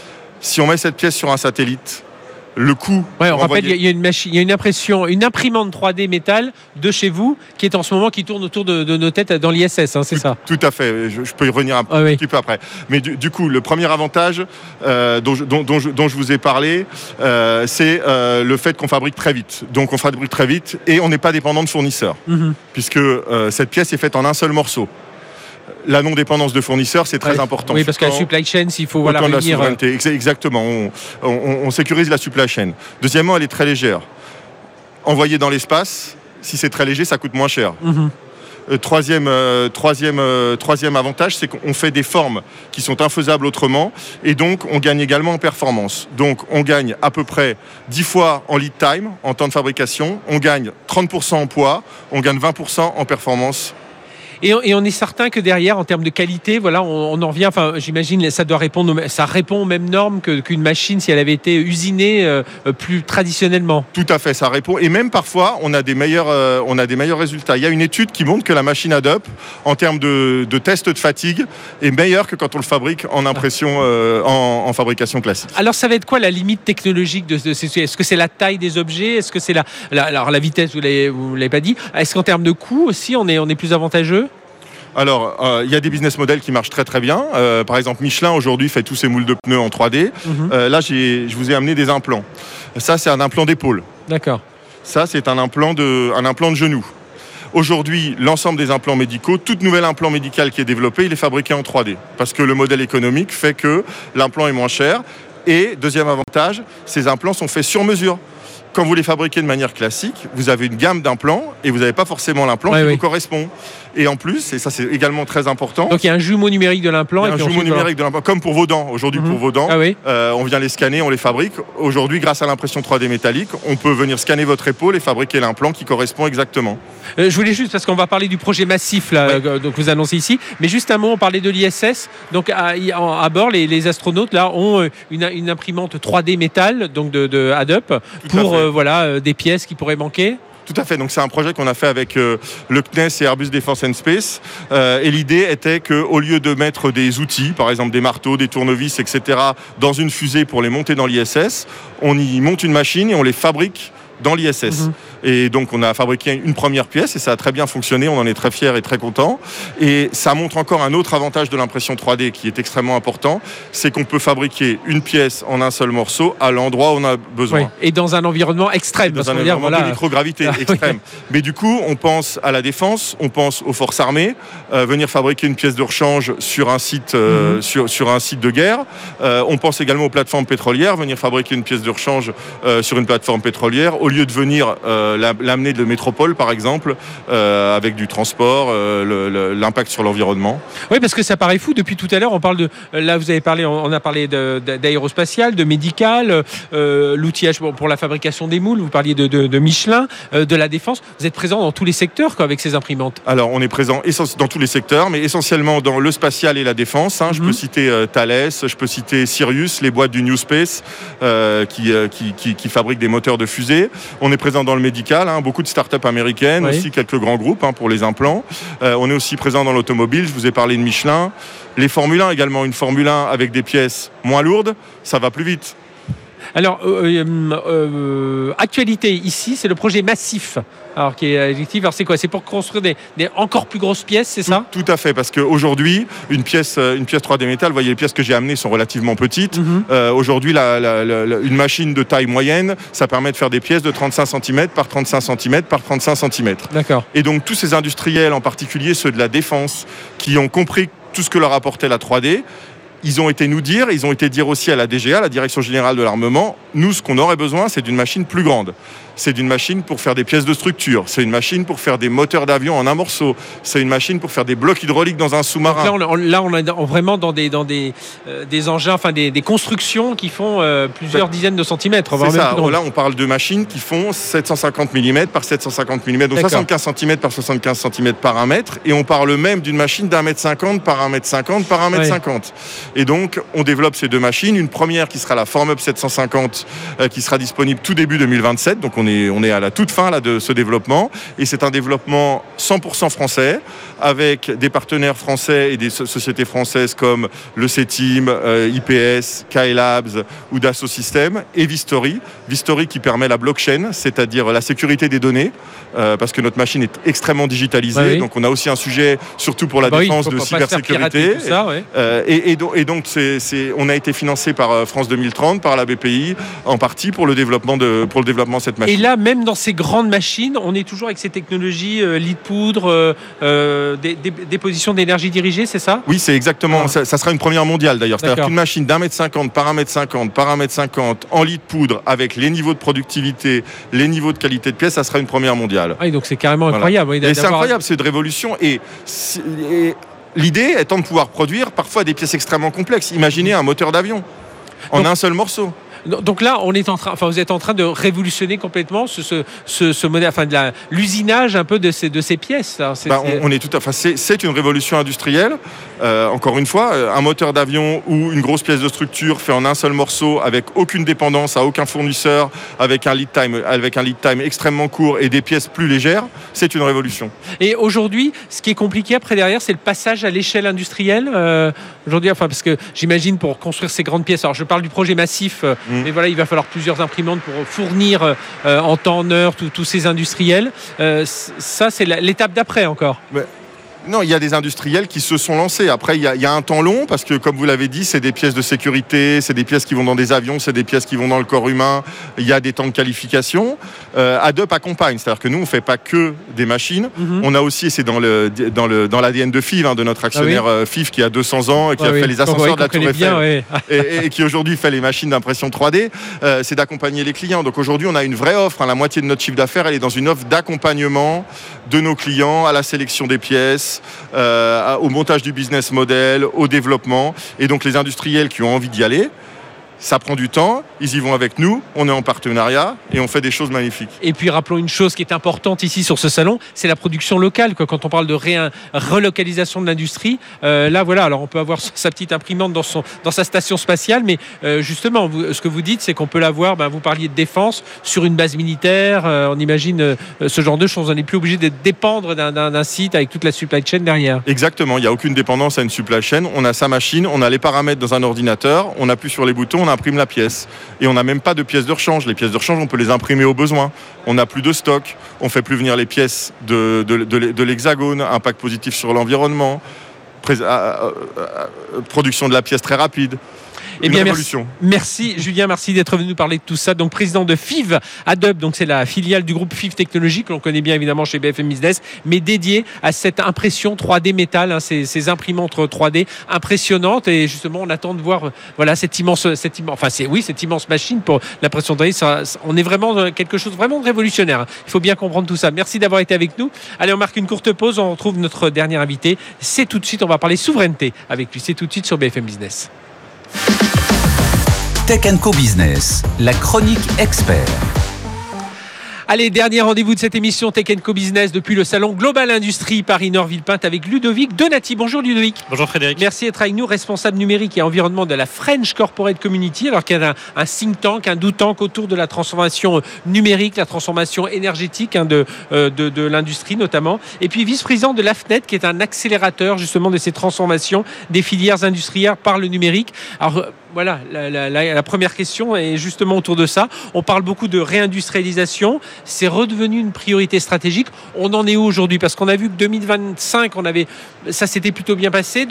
Si on met cette pièce sur un satellite, le coût... Ouais, on rappelle, il y a une machine, il y a une impression, une imprimante 3D métal de chez vous qui est en ce moment qui tourne autour de nos têtes dans l'ISS, hein, c'est ça ? Tout à fait, je peux y revenir un petit peu après. Mais du coup, le premier avantage dont je vous ai parlé, c'est le fait qu'on fabrique très vite. Donc on fabrique très vite et on n'est pas dépendant de fournisseurs, puisque cette pièce est faite en un seul morceau. La non-dépendance de fournisseurs, c'est très important. Oui, parce que la supply chain, s'il faut réunir... La souveraineté, exactement. On sécurise la supply chain. Deuxièmement, elle est très légère. Envoyée dans l'espace, si c'est très léger, ça coûte moins cher. Troisième avantage, c'est qu'on fait des formes qui sont infaisables autrement, et donc on gagne également en performance. Donc on gagne à peu près 10 fois en lead time, en temps de fabrication, on gagne 30% en poids, on gagne 20% en performance. Et on est certain que derrière, en termes de qualité, voilà, on en revient. Enfin, j'imagine, ça répond aux mêmes normes qu'une machine si elle avait été usinée plus traditionnellement. Tout à fait, ça répond. Et même parfois, on a des meilleurs résultats. Il y a une étude qui montre que la machine ADUP, en termes de test de fatigue, est meilleure que quand on le fabrique en impression, en fabrication classique. Alors, ça va être quoi la limite technologique est-ce que c'est la taille des objets ? Est-ce que c'est la vitesse ? Vous l'avez pas dit. Est-ce qu'en termes de coût aussi, on est plus avantageux ? Alors, il y a des business models qui marchent très très bien. Par exemple, Michelin aujourd'hui fait tous ses moules de pneus en 3D. Là, je vous ai amené des implants. Ça, c'est un implant d'épaule. D'accord. Ça, c'est un implant de genou. Aujourd'hui, l'ensemble des implants médicaux, tout nouvel implant médical qui est développé, il est fabriqué en 3D. Parce que le modèle économique fait que l'implant est moins cher. Et deuxième avantage, ces implants sont faits sur mesure. Quand vous les fabriquez de manière classique, vous avez une gamme d'implants et vous n'avez pas forcément l'implant qui vous correspond. Et en plus, et ça c'est également très important... Donc il y a un jumeau numérique de l'implant. Un jumeau numérique de l'implant, comme pour vos dents. Aujourd'hui, pour vos dents, on vient les scanner, on les fabrique. Aujourd'hui, grâce à l'impression 3D métallique, on peut venir scanner votre épaule et fabriquer l'implant qui correspond exactement. Je voulais juste, parce qu'on va parler du projet massif là, donc vous annoncez ici, mais juste un mot, on parlait de l'ISS. Donc à bord, les astronautes là ont une imprimante 3D métal, donc de ADUP, pour des pièces qui pourraient manquer. Tout à fait, donc c'est un projet qu'on a fait avec le CNES et Airbus Defence and Space, et l'idée était qu'au lieu de mettre des outils, par exemple des marteaux, des tournevis, etc., dans une fusée pour les monter dans l'ISS, on y monte une machine et on les fabrique dans l'ISS. Et donc on a fabriqué une première pièce et ça a très bien fonctionné, on en est très fiers et très contents. Et ça montre encore un autre avantage de l'impression 3D qui est extrêmement important, c'est qu'on peut fabriquer une pièce en un seul morceau à l'endroit où on a besoin. Oui. Et dans un environnement extrême. Dans un environnement de microgravité extrême. Mais du coup, on pense à la défense, on pense aux forces armées, venir fabriquer une pièce de rechange sur un site, sur un site de guerre. On pense également aux plateformes pétrolières, venir fabriquer une pièce de rechange sur une plateforme pétrolière, au lieu de venir l'amener de métropole, par exemple, avec du transport, l'impact sur l'environnement. Oui, parce que ça paraît fou. Depuis tout à l'heure, on parle là, vous avez parlé, on a parlé d'aérospatial, de médical, l'outillage pour la fabrication des moules. Vous parliez de Michelin, de la défense. Vous êtes présent dans tous les secteurs avec ces imprimantes. Alors, on est présent dans tous les secteurs, mais essentiellement dans le spatial et la défense. Je peux citer Thales, je peux citer Sirius, les boîtes du New Space qui fabriquent des moteurs de fusée. On est présent dans le médical, médicale, beaucoup de start-up américaines, aussi quelques grands groupes pour les implants. On est aussi présent dans l'automobile, je vous ai parlé de Michelin. Les Formule 1 également, une Formule 1 avec des pièces moins lourdes, ça va plus vite. Alors, actualité ici, c'est le projet Massif. Alors, qui est effectif. Alors, c'est quoi ? C'est pour construire des encore plus grosses pièces, c'est ça ? Tout à fait, parce qu'aujourd'hui, une pièce 3D métal, vous voyez, les pièces que j'ai amenées sont relativement petites. Aujourd'hui, une machine de taille moyenne, ça permet de faire des pièces de 35 cm par 35 cm par 35 cm. D'accord. Et donc, tous ces industriels, en particulier ceux de la défense, qui ont compris tout ce que leur apportait la 3D, ils ont été dire aussi à la DGA, la Direction Générale de l'Armement, nous, ce qu'on aurait besoin, c'est d'une machine plus grande. C'est d'une machine pour faire des pièces de structure. C'est une machine pour faire des moteurs d'avion en un morceau. C'est une machine pour faire des blocs hydrauliques dans un sous-marin. Là, on est vraiment dans des engins, enfin des constructions qui font plusieurs dizaines de centimètres. C'est ça. Là, on parle de machines qui font 750 mm par 750 mm, donc 75 cm par 75 cm par 1 mètre. Et on parle même d'une machine d'1,50 m par 1,50 m par 1,50 m. Et donc, on développe ces deux machines. Une première qui sera la Formup 750, qui sera disponible tout début 2027. Donc, on est à la toute fin là, de ce développement. Et c'est un développement 100% français, avec des partenaires français et des sociétés françaises comme le CETIM, IPS, Skylabs ou Dassault Systèmes, et Vistory. Vistory qui permet la blockchain, c'est-à-dire la sécurité des données, parce que notre machine est extrêmement digitalisée. Donc, on a aussi un sujet, surtout pour la défense, de cybersécurité. Et donc, on a été financé par France 2030, par la BPI, en partie pour le développement de cette machine. Et là, même dans ces grandes machines, on est toujours avec ces technologies lit de poudre, déposition d'énergie dirigée, c'est ça ? Oui, c'est exactement. Ça sera une première mondiale d'ailleurs. C'est-à-dire qu'une machine d'1,50 m par 1,50 m par 1,50 m en lit de poudre, avec les niveaux de productivité, les niveaux de qualité de pièce, ça sera une première mondiale. Ah, donc c'est carrément incroyable. Voilà. Et c'est incroyable, c'est de révolution. Et l'idée étant de pouvoir produire parfois des pièces extrêmement complexes. Imaginez un moteur d'avion en un seul morceau. Donc là, vous êtes en train de révolutionner complètement ce modèle, l'usinage un peu de ces pièces. C'est une révolution industrielle. Encore une fois, un moteur d'avion ou une grosse pièce de structure fait en un seul morceau, avec aucune dépendance à aucun fournisseur, avec un lead time extrêmement court et des pièces plus légères, c'est une révolution. Et aujourd'hui, ce qui est compliqué après derrière, c'est le passage à l'échelle industrielle. Aujourd'hui, parce que j'imagine pour construire ces grandes pièces. Alors, je parle du projet Massif. Mais voilà, il va falloir plusieurs imprimantes pour fournir en temps, en heure, tous ces industriels. Ça, c'est l'étape d'après encore. Non, il y a des industriels qui se sont lancés. Après, il y a un temps long parce que, comme vous l'avez dit, c'est des pièces de sécurité, c'est des pièces qui vont dans des avions, c'est des pièces qui vont dans le corps humain. Il y a des temps de qualification. Adobe accompagne, c'est-à-dire que nous, on ne fait pas que des machines. On a aussi, et c'est dans l'ADN de FIV, de notre actionnaire FIV qui a 200 ans et qui a fait les ascenseurs de la Tour Eiffel et qui aujourd'hui fait les machines d'impression 3D, c'est d'accompagner les clients. Donc aujourd'hui, on a une vraie offre. La moitié de notre chiffre d'affaires, elle est dans une offre d'accompagnement de nos clients à la sélection des pièces, au montage du business model, au développement. Et donc les industriels qui ont envie d'y aller, ça prend du temps, ils y vont avec nous, on est en partenariat et on fait des choses magnifiques. Et puis rappelons une chose qui est importante ici sur ce salon, c'est la production locale. Quand on parle de relocalisation de l'industrie, là voilà, alors on peut avoir sa petite imprimante dans sa station spatiale, mais justement, ce que vous dites, c'est qu'on peut l'avoir, vous parliez de défense, sur une base militaire, on imagine ce genre de choses, on n'est plus obligé de dépendre d'un site avec toute la supply chain derrière. Exactement, il n'y a aucune dépendance à une supply chain, on a sa machine, on a les paramètres dans un ordinateur, on appuie sur les boutons, on imprime la pièce. Et on n'a même pas de pièces de rechange. Les pièces de rechange, on peut les imprimer au besoin. On n'a plus de stock. On fait plus venir les pièces de l'Hexagone. Impact positif sur l'environnement. Production de la pièce très rapide. Merci Julien, merci d'être venu nous parler de tout ça. Donc président de FIV Adobe, donc c'est la filiale du groupe FIV Technologies que l'on connaît bien évidemment chez BFM Business, mais dédiée à cette impression 3D métal, ces imprimantes 3D impressionnantes. Et justement, on attend de voir cette immense machine pour l'impression 3D. On est vraiment dans quelque chose vraiment de révolutionnaire. Il faut bien comprendre tout ça. Merci d'avoir été avec nous. Allez, on marque une courte pause. On retrouve notre dernier invité. C'est tout de suite. On va parler souveraineté avec lui. C'est tout de suite sur BFM Business. Tech & Co Business, la chronique expert. Allez, dernier rendez-vous de cette émission Tech & Co Business depuis le salon Global Industrie Paris-Nord Villepinte avec Ludovic Donati. Bonjour Ludovic. Bonjour Frédéric. Merci d'être avec nous, responsable numérique et environnement de la French Corporate Community, alors qu'il y a un think tank, un do tank autour de la transformation numérique, la transformation énergétique de l'industrie notamment. Et puis vice-président de l'AFNET, qui est un accélérateur justement de ces transformations des filières industrielles par le numérique. Alors voilà, la première question est justement autour de ça. On parle beaucoup de réindustrialisation. C'est redevenu une priorité stratégique. On en est où aujourd'hui? Parce qu'on a vu que 2025, ça s'était plutôt bien passé.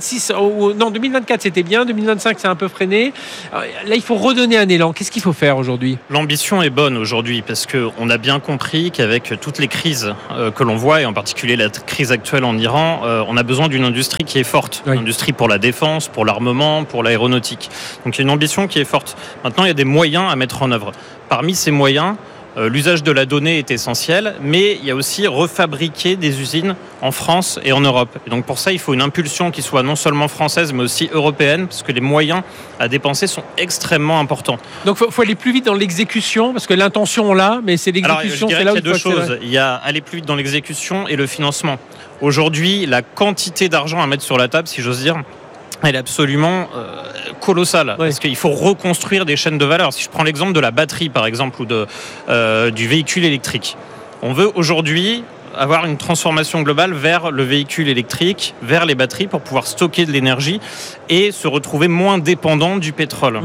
2024, c'était bien. 2025, c'est un peu freiné. Alors, là, il faut redonner un élan. Qu'est-ce qu'il faut faire aujourd'hui? L'ambition est bonne aujourd'hui parce qu'on a bien compris qu'avec toutes les crises que l'on voit, et en particulier la crise actuelle en Iran, on a besoin d'une industrie qui est forte. Oui. Une industrie pour la défense, pour l'armement, pour l'aéronautique. Donc il y a une ambition qui est forte. Maintenant, il y a des moyens à mettre en œuvre. Parmi ces moyens, l'usage de la donnée est essentiel, mais il y a aussi refabriquer des usines en France et en Europe. Et donc pour ça, il faut une impulsion qui soit non seulement française, mais aussi européenne, parce que les moyens à dépenser sont extrêmement importants. Donc il faut aller plus vite dans l'exécution, parce que l'intention on l'a, mais c'est l'exécution. Alors, je dirais qu'il y a deux choses. Il y a aller plus vite dans l'exécution et le financement. Aujourd'hui, la quantité d'argent à mettre sur la table, si j'ose dire, elle est absolument colossale, parce qu'il faut reconstruire des chaînes de valeur. Si je prends l'exemple de la batterie, par exemple, ou du véhicule électrique, on veut aujourd'hui avoir une transformation globale vers le véhicule électrique, vers les batteries, pour pouvoir stocker de l'énergie et se retrouver moins dépendant du pétrole.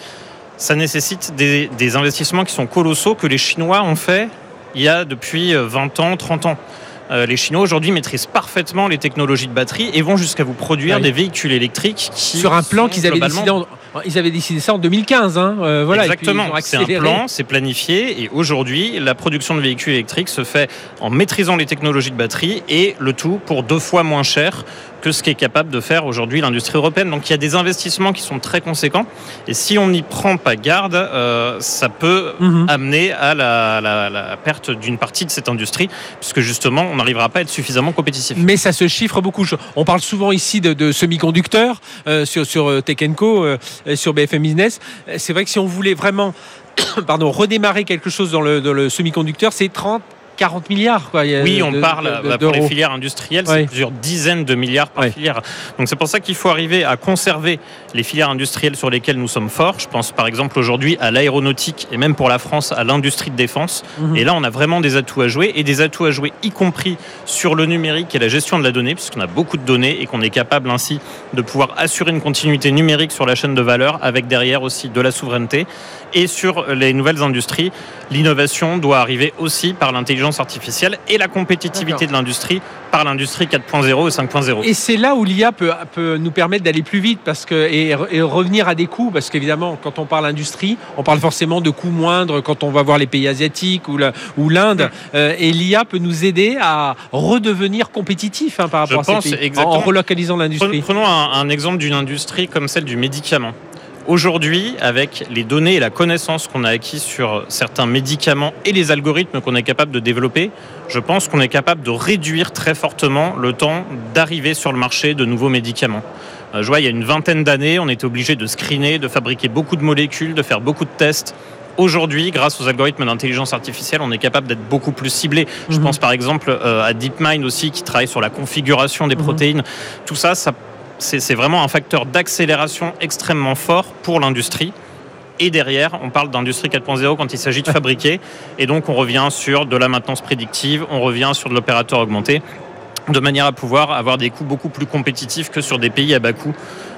Ça nécessite des investissements qui sont colossaux, que les Chinois ont fait il y a depuis 20 ans, 30 ans. Les Chinois aujourd'hui maîtrisent parfaitement les technologies de batterie et vont jusqu'à vous produire des véhicules électriques qui sur un plan qu'ils avaient décidé. Ils avaient décidé ça en 2015. Voilà, exactement. C'est un plan, c'est planifié, et aujourd'hui, la production de véhicules électriques se fait en maîtrisant les technologies de batterie, et le tout pour 2 fois moins cher que ce qu'est capable de faire aujourd'hui l'industrie européenne. Donc il y a des investissements qui sont très conséquents, et si on n'y prend pas garde, ça peut amener à la perte d'une partie de cette industrie, puisque justement on n'arrivera pas à être suffisamment compétitif. Mais ça se chiffre beaucoup. On parle souvent ici de semi-conducteurs sur Tech & Co, sur BFM Business. C'est vrai que si on voulait vraiment redémarrer quelque chose dans le semi-conducteur, c'est 40 milliards. Oui, on parle pour les filières industrielles, c'est plusieurs dizaines de milliards par filière. Donc c'est pour ça qu'il faut arriver à conserver les filières industrielles sur lesquelles nous sommes forts. Je pense par exemple aujourd'hui à l'aéronautique, et même pour la France à l'industrie de défense. Et là on a vraiment des atouts à jouer, y compris sur le numérique et la gestion de la donnée, puisqu'on a beaucoup de données et qu'on est capable ainsi de pouvoir assurer une continuité numérique sur la chaîne de valeur, avec derrière aussi de la souveraineté. Et sur les nouvelles industries, l'innovation doit arriver aussi par l'intelligence artificielle, et la compétitivité de l'industrie par l'industrie 4.0 et 5.0. Et c'est là où l'IA peut nous permettre d'aller plus vite et revenir à des coûts, parce qu'évidemment, quand on parle industrie, on parle forcément de coûts moindres quand on va voir les pays asiatiques ou l'Inde. Et l'IA peut nous aider à redevenir compétitifs par rapport à ces pays, en relocalisant l'industrie. Prenons un exemple d'une industrie comme celle du médicament. Aujourd'hui, avec les données et la connaissance qu'on a acquis sur certains médicaments et les algorithmes qu'on est capable de développer, je pense qu'on est capable de réduire très fortement le temps d'arriver sur le marché de nouveaux médicaments. Je vois, il y a une vingtaine d'années, on était obligé de screener, de fabriquer beaucoup de molécules, de faire beaucoup de tests. Aujourd'hui, grâce aux algorithmes d'intelligence artificielle, on est capable d'être beaucoup plus ciblé. Je pense par exemple à DeepMind aussi, qui travaille sur la configuration des protéines. Tout ça, c'est vraiment un facteur d'accélération extrêmement fort pour l'industrie. Et derrière, on parle d'industrie 4.0 quand il s'agit de fabriquer. Et donc, on revient sur de la maintenance prédictive, on revient sur de l'opérateur augmenté, de manière à pouvoir avoir des coûts beaucoup plus compétitifs que sur des pays à bas coût.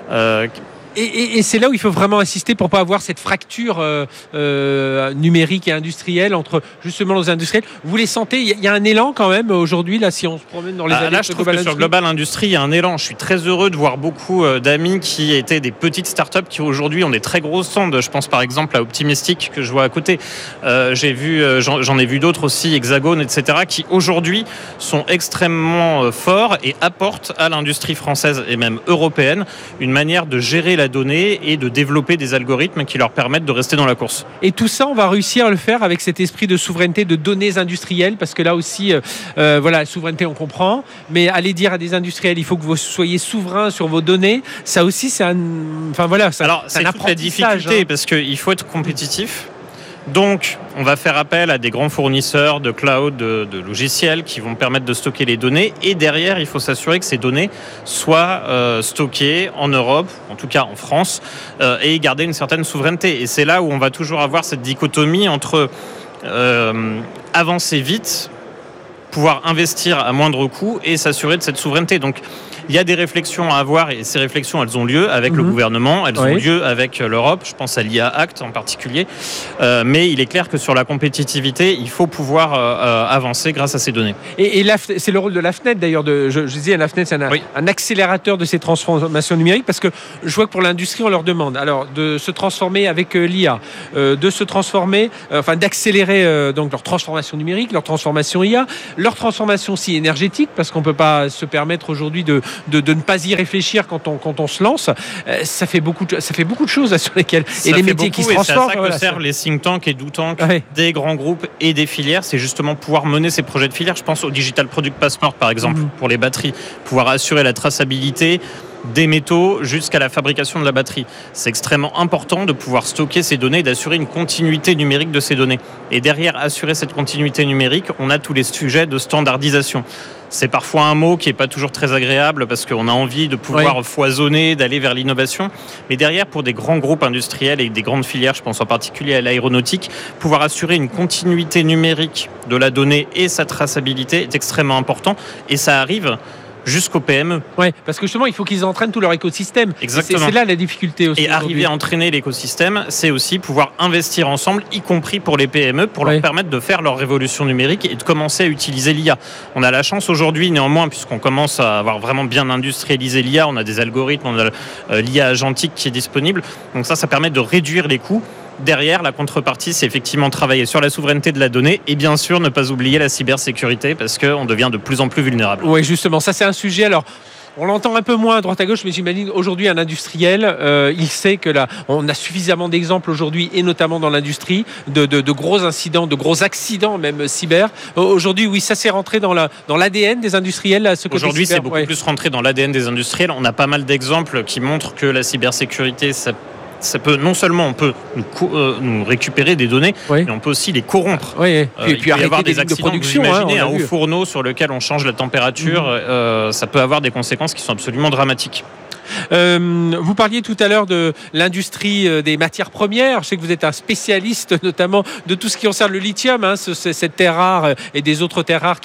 Et c'est là où il faut vraiment insister pour pas avoir cette fracture numérique et industrielle entre justement nos industriels. Vous les sentez? Il y a un élan quand même aujourd'hui là, si on se promène dans les là, je trouve que sur Global Industrie, il y a un élan. Je suis très heureux de voir beaucoup d'amis qui étaient des petites startups qui aujourd'hui ont des très grosses stands. Je pense par exemple à Optimistic que je vois à côté. J'en ai vu d'autres aussi, Hexagone, etc., qui aujourd'hui sont extrêmement forts et apportent à l'industrie française et même européenne une manière de gérer la donnée et de développer des algorithmes qui leur permettent de rester dans la course. Et tout ça, on va réussir à le faire avec cet esprit de souveraineté de données industrielles, parce que là aussi, la souveraineté, on comprend, mais aller dire à des industriels, il faut que vous soyez souverains sur vos données, ça aussi, c'est un... Enfin voilà, alors, c'est toute la difficulté, parce qu'il faut être compétitif. Donc, on va faire appel à des grands fournisseurs de cloud, de logiciels qui vont permettre de stocker les données. Et derrière, il faut s'assurer que ces données soient stockées en Europe, en tout cas en France, et garder une certaine souveraineté. Et c'est là où on va toujours avoir cette dichotomie entre avancer vite, pouvoir investir à moindre coût et s'assurer de cette souveraineté. Donc, il y a des réflexions à avoir et ces réflexions, elles ont lieu avec le gouvernement, elles ont lieu avec l'Europe, je pense à l'IA Act en particulier. Mais il est clair que sur la compétitivité, il faut pouvoir avancer grâce à ces données. Et c'est le rôle de l'AFNET d'ailleurs. Je disais, l'AFNET, c'est un accélérateur de ces transformations numériques parce que je vois que pour l'industrie, on leur demande alors de se transformer avec l'IA, de se transformer, d'accélérer donc leur transformation numérique, leur transformation IA, leur transformation aussi énergétique parce qu'on ne peut pas se permettre aujourd'hui de ne pas y réfléchir quand on se lance. Ça fait beaucoup de choses là, sur lesquelles et les métiers qui se transforment. C'est à ça que servent les think tanks et do tanks des grands groupes et des filières. C'est justement pouvoir mener ces projets de filière. Je pense au Digital Product Passport par exemple pour les batteries, pouvoir assurer la traçabilité des métaux jusqu'à la fabrication de la batterie. C'est extrêmement important de pouvoir stocker ces données et d'assurer une continuité numérique de ces données. Et derrière assurer cette continuité numérique, on a tous les sujets de standardisation. C'est parfois un mot qui n'est pas toujours très agréable parce qu'on a envie de pouvoir foisonner, d'aller vers l'innovation. Mais derrière, pour des grands groupes industriels et des grandes filières, je pense en particulier à l'aéronautique, pouvoir assurer une continuité numérique de la donnée et sa traçabilité est extrêmement important. Et ça arrive jusqu'aux PME. Oui, parce que justement, il faut qu'ils entraînent tout leur écosystème. Exactement. C'est là la difficulté aussi. Et arriver à entraîner l'écosystème, c'est aussi pouvoir investir ensemble, y compris pour les PME, pour leur permettre de faire leur révolution numérique et de commencer à utiliser l'IA. On a la chance aujourd'hui, néanmoins, puisqu'on commence à avoir vraiment bien industrialisé l'IA, on a des algorithmes, on a l'IA agentique qui est disponible. Donc ça permet de réduire les coûts. Derrière, la contrepartie, c'est effectivement travailler sur la souveraineté de la donnée et bien sûr ne pas oublier la cybersécurité parce qu'on devient de plus en plus vulnérable. Oui, justement, ça c'est un sujet. Alors, on l'entend un peu moins à droite à gauche, mais j'imagine aujourd'hui un industriel, il sait que là, on a suffisamment d'exemples aujourd'hui, et notamment dans l'industrie, de gros incidents, de gros accidents même cyber. Aujourd'hui, oui, ça s'est rentré dans l'ADN des industriels. Aujourd'hui, c'est beaucoup plus rentré dans l'ADN des industriels. On a pas mal d'exemples qui montrent que la cybersécurité, ça peut non seulement on peut nous récupérer des données, mais on peut aussi les corrompre. Et puis il peut y avoir des accidents. Vous imaginez un haut fourneau sur lequel on change la température, ça peut avoir des conséquences qui sont absolument dramatiques. Vous parliez tout à l'heure de l'industrie des matières premières. Je sais que vous êtes un spécialiste notamment de tout ce qui concerne le lithium, cette terre rare et des autres terres rares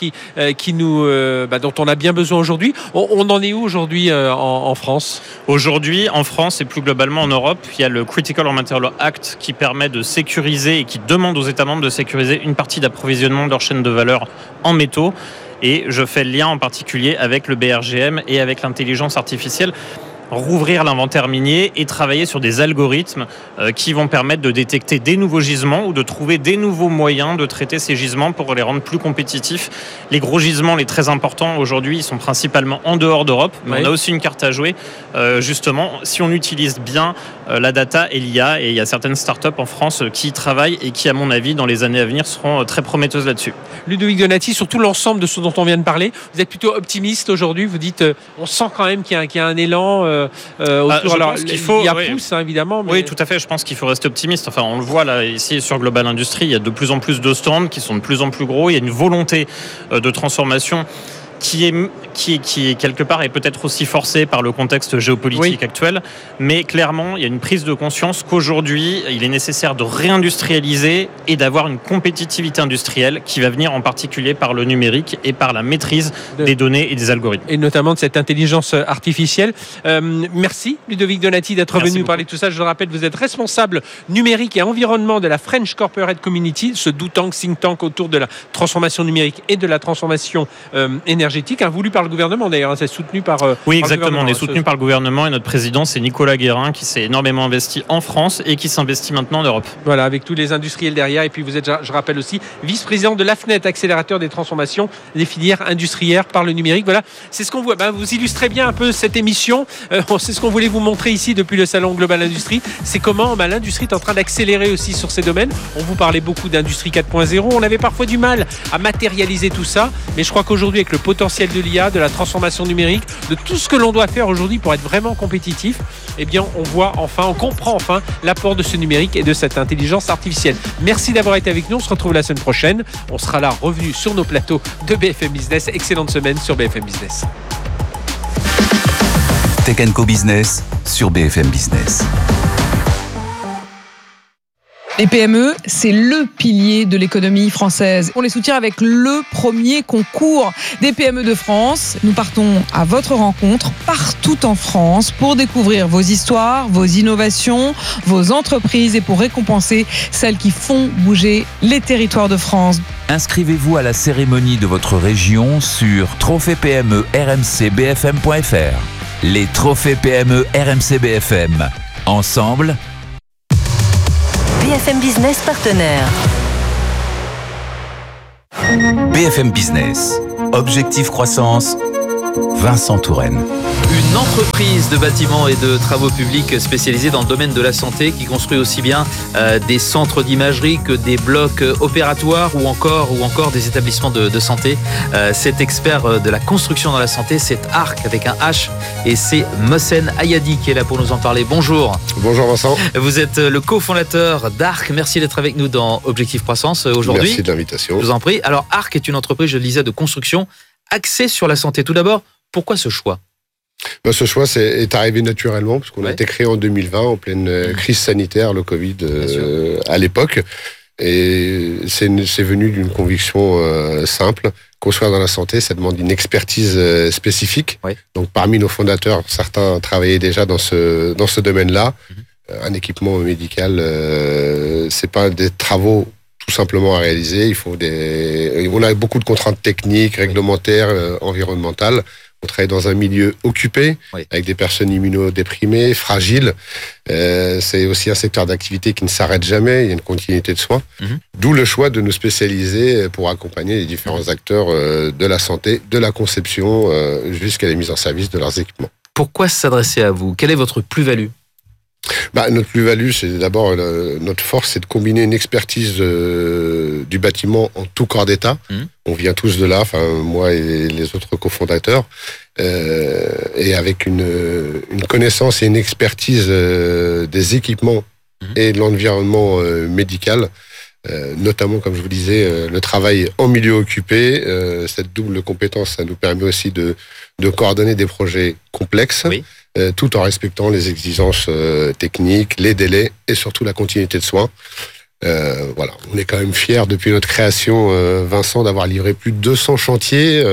dont on a bien besoin aujourd'hui. On en est où aujourd'hui en France ? Aujourd'hui, en France et plus globalement en Europe, il y a le Critical Raw Materials Act qui permet de sécuriser et qui demande aux États membres de sécuriser une partie d'approvisionnement de leur chaîne de valeur en métaux. Et je fais le lien en particulier avec le BRGM et avec l'intelligence artificielle. Rouvrir l'inventaire minier et travailler sur des algorithmes qui vont permettre de détecter des nouveaux gisements ou de trouver des nouveaux moyens de traiter ces gisements pour les rendre plus compétitifs. Les gros gisements, les très importants aujourd'hui, ils sont principalement en dehors d'Europe, mais on a aussi une carte à jouer. Justement, si on utilise bien la data et l'IA, et il y a certaines startups en France qui y travaillent et qui, à mon avis, dans les années à venir, seront très prometteuses là-dessus. Ludovic Donati, sur tout l'ensemble de ce dont on vient de parler, vous êtes plutôt optimiste aujourd'hui. Vous dites, on sent quand même qu'il y a un élan autour. Alors, il y a pousse, évidemment. Mais... Oui, tout à fait. Je pense qu'il faut rester optimiste. Enfin, on le voit là, ici sur Global Industries, il y a de plus en plus de stands qui sont de plus en plus gros. Il y a une volonté de transformation qui est quelque part est peut-être aussi forcé par le contexte géopolitique actuel, mais clairement il y a une prise de conscience qu'aujourd'hui il est nécessaire de réindustrialiser et d'avoir une compétitivité industrielle qui va venir en particulier par le numérique et par la maîtrise des données et des algorithmes. Et notamment de cette intelligence artificielle. Merci Ludovic Donati d'être venu parler de tout ça. Je le rappelle, vous êtes responsable numérique et environnement de la French Corporate Community, ce think tank autour de la transformation numérique et de la transformation énergétique, voulu par le gouvernement d'ailleurs, c'est soutenu par oui exactement, on est soutenu par le gouvernement et notre président c'est Nicolas Guérin qui s'est énormément investi en France et qui s'investit maintenant en Europe. Voilà, avec tous les industriels derrière, et puis vous êtes, je rappelle aussi, vice-président de l'AFNET, accélérateur des transformations des filières industrielles par le numérique. Voilà, c'est ce qu'on voit. Vous illustrez bien un peu cette émission, c'est ce qu'on voulait vous montrer ici depuis le salon Global Industries, c'est comment l'industrie est en train d'accélérer aussi sur ces domaines. On vous parlait beaucoup d'industrie 4.0, on avait parfois du mal à matérialiser tout ça, mais je crois qu'aujourd'hui avec le potentiel potentiel de l'IA, de la transformation numérique, de tout ce que l'on doit faire aujourd'hui pour être vraiment compétitif, eh bien, on comprend enfin l'apport de ce numérique et de cette intelligence artificielle. Merci d'avoir été avec nous. On se retrouve la semaine prochaine. On sera là, revenu sur nos plateaux de BFM Business. Excellente semaine sur BFM Business. Tech & Co Business sur BFM Business. Les PME, c'est le pilier de l'économie française. On les soutient avec le premier concours des PME de France. Nous partons à votre rencontre partout en France pour découvrir vos histoires, vos innovations, vos entreprises et pour récompenser celles qui font bouger les territoires de France. Inscrivez-vous à la cérémonie de votre région sur Trophée PME RMC BFM.fr. Les Trophées PME RMC BFM. Ensemble, BFM Business partenaire. BFM Business. Objectif croissance. Vincent Touraine. Une entreprise de bâtiments et de travaux publics spécialisée dans le domaine de la santé qui construit aussi bien des centres d'imagerie que des blocs opératoires ou encore des établissements de santé. Cet expert de la construction dans la santé, c'est ARC avec un H et c'est Mohsen Ayadi qui est là pour nous en parler. Bonjour. Bonjour Vincent. Vous êtes le cofondateur d'ARC. Merci d'être avec nous dans Objectif Croissance aujourd'hui. Merci de l'invitation. Je vous en prie. Alors ARC est une entreprise, je le disais, de construction axée sur la santé. Tout d'abord, pourquoi ce choix ? Ce choix est arrivé naturellement, parce qu'on a été créé en 2020, en pleine crise sanitaire, le Covid à l'époque. Et c'est venu d'une conviction simple. Construire dans la santé, ça demande une expertise spécifique. Donc parmi nos fondateurs, certains travaillaient déjà dans ce domaine-là. Un équipement médical, c'est pas des travaux tout simplement à réaliser. On a beaucoup de contraintes techniques, réglementaires, environnementales. On travaille dans un milieu occupé, avec des personnes immunodéprimées, fragiles. C'est aussi un secteur d'activité qui ne s'arrête jamais, il y a une continuité de soins. D'où le choix de nous spécialiser pour accompagner les différents acteurs de la santé, de la conception jusqu'à la mise en service de leurs équipements. Pourquoi s'adresser à vous ? Quelle est votre plus-value ? Notre plus-value, c'est d'abord notre force, c'est de combiner une expertise du bâtiment en tout corps d'état. On vient tous de là, moi et les autres cofondateurs, et avec une connaissance et une expertise des équipements et de l'environnement médical. Notamment, comme je vous disais, le travail en milieu occupé. Cette double compétence, ça nous permet aussi de coordonner des projets complexes. Tout en respectant les exigences techniques, les délais et surtout la continuité de soins. On est quand même fiers depuis notre création, Vincent, d'avoir livré plus de 200 chantiers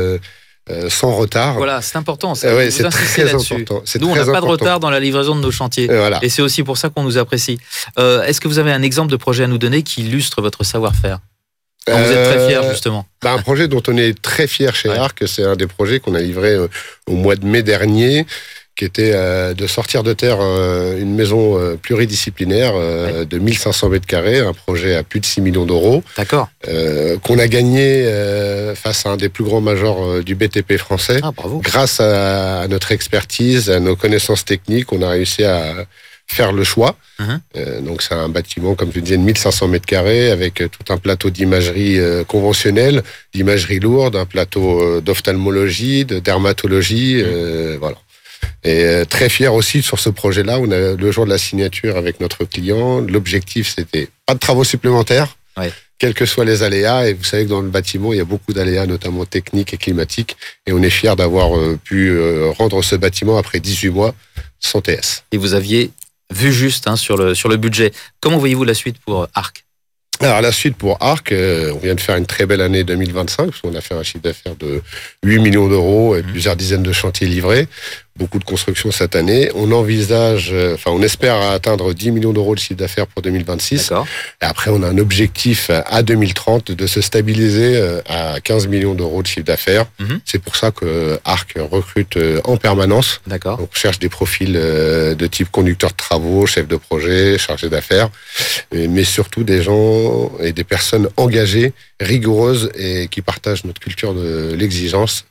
sans retard. Voilà, c'est important. C'est très important. Nous, on n'a pas de retard dans la livraison de nos chantiers. Et c'est aussi pour ça qu'on nous apprécie. Est-ce que vous avez un exemple de projet à nous donner qui illustre votre savoir-faire ? Vous êtes très fiers, justement. Un projet dont on est très fiers chez ARC, c'est un des projets qu'on a livré au mois de mai dernier, qui était de sortir de terre une maison pluridisciplinaire de 1500 mètres carrés, un projet à plus de 6 millions d'euros. D'accord. Qu'on a gagné face à un des plus grands majors du BTP français. Bravo. Grâce à notre expertise, à nos connaissances techniques, on a réussi à faire le choix. Donc c'est un bâtiment, comme je disais, de 1500 mètres carrés, avec tout un plateau d'imagerie conventionnelle, d'imagerie lourde, un plateau d'ophtalmologie, de dermatologie, voilà. Et très fier aussi sur ce projet-là. On a le jour de la signature avec notre client. L'objectif, c'était pas de travaux supplémentaires, quels que soient les aléas. Et vous savez que dans le bâtiment, il y a beaucoup d'aléas, notamment techniques et climatiques. Et on est fiers d'avoir pu rendre ce bâtiment après 18 mois sans TS. Et vous aviez vu juste sur le budget. Comment voyez-vous la suite pour ARC ? Alors la suite pour ARC, on vient de faire une très belle année 2025, parce qu'on a fait un chiffre d'affaires de 8 millions d'euros et plusieurs dizaines de chantiers livrés. Beaucoup de construction cette année. On envisage, on espère atteindre 10 millions d'euros de chiffre d'affaires pour 2026. D'accord. Et après, on a un objectif à 2030 de se stabiliser à 15 millions d'euros de chiffre d'affaires. C'est pour ça que ARC recrute en permanence. D'accord. Donc, on cherche des profils de type conducteur de travaux, chef de projet, chargé d'affaires, mais surtout des gens et des personnes engagées, rigoureuses et qui partagent notre culture de l'exigence,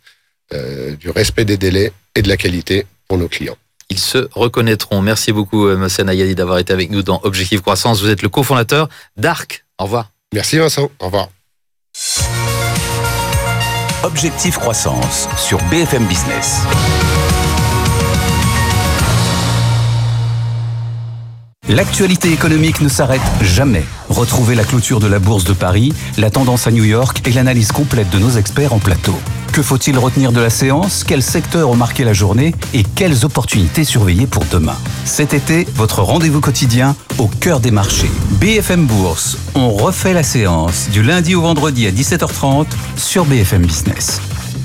du respect des délais et de la qualité pour nos clients. Ils se reconnaîtront. Merci beaucoup, Mohsen Ayadi, d'avoir été avec nous dans Objectif Croissance. Vous êtes le cofondateur d'ARC. Au revoir. Merci Vincent. Au revoir. Objectif Croissance sur BFM Business. L'actualité économique ne s'arrête jamais. Retrouvez la clôture de la Bourse de Paris, la tendance à New York et l'analyse complète de nos experts en plateau. Que faut-il retenir de la séance? Quels secteurs ont marqué la journée? Et quelles opportunités surveiller pour demain? Cet été, votre rendez-vous quotidien au cœur des marchés. BFM Bourse, on refait la séance du lundi au vendredi à 17h30 sur BFM Business.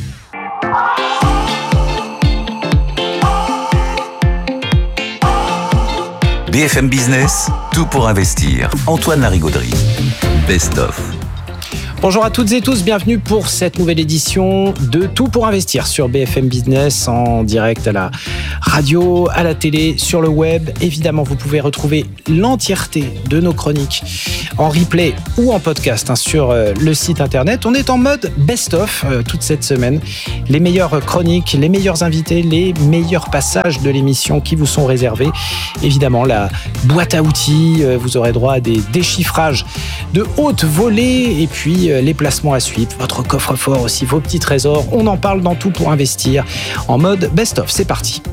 BFM Business, tout pour investir. Antoine Larigauderie. Best of. Bonjour à toutes et tous, bienvenue pour cette nouvelle édition de Tout pour investir sur BFM Business, en direct à la radio, à la télé, sur le web. Évidemment, vous pouvez retrouver l'entièreté de nos chroniques en replay ou en podcast sur le site internet. On est en mode best-of toute cette semaine. Les meilleures chroniques, les meilleurs invités, les meilleurs passages de l'émission qui vous sont réservés. Évidemment, la boîte à outils, vous aurez droit à des déchiffrages de haute volée et puis les placements à suivre, votre coffre-fort aussi, vos petits trésors. On en parle dans Tout pour investir en mode best-of. C'est parti.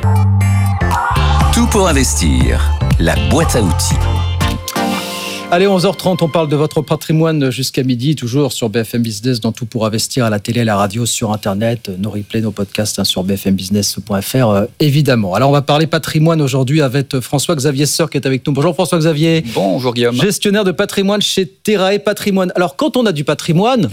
Tout pour investir, la boîte à outils. Allez, 11h30, on parle de votre patrimoine jusqu'à midi, toujours sur BFM Business, dans Tout pour investir, à la télé, à la radio, sur Internet, nos replays, nos podcasts sur bfmbusiness.fr, évidemment. Alors, on va parler patrimoine aujourd'hui avec François-Xavier Sœur qui est avec nous. Bonjour François-Xavier. Bonjour Guillaume. Gestionnaire de patrimoine chez Terrae Patrimoine. Alors, quand on a du patrimoine,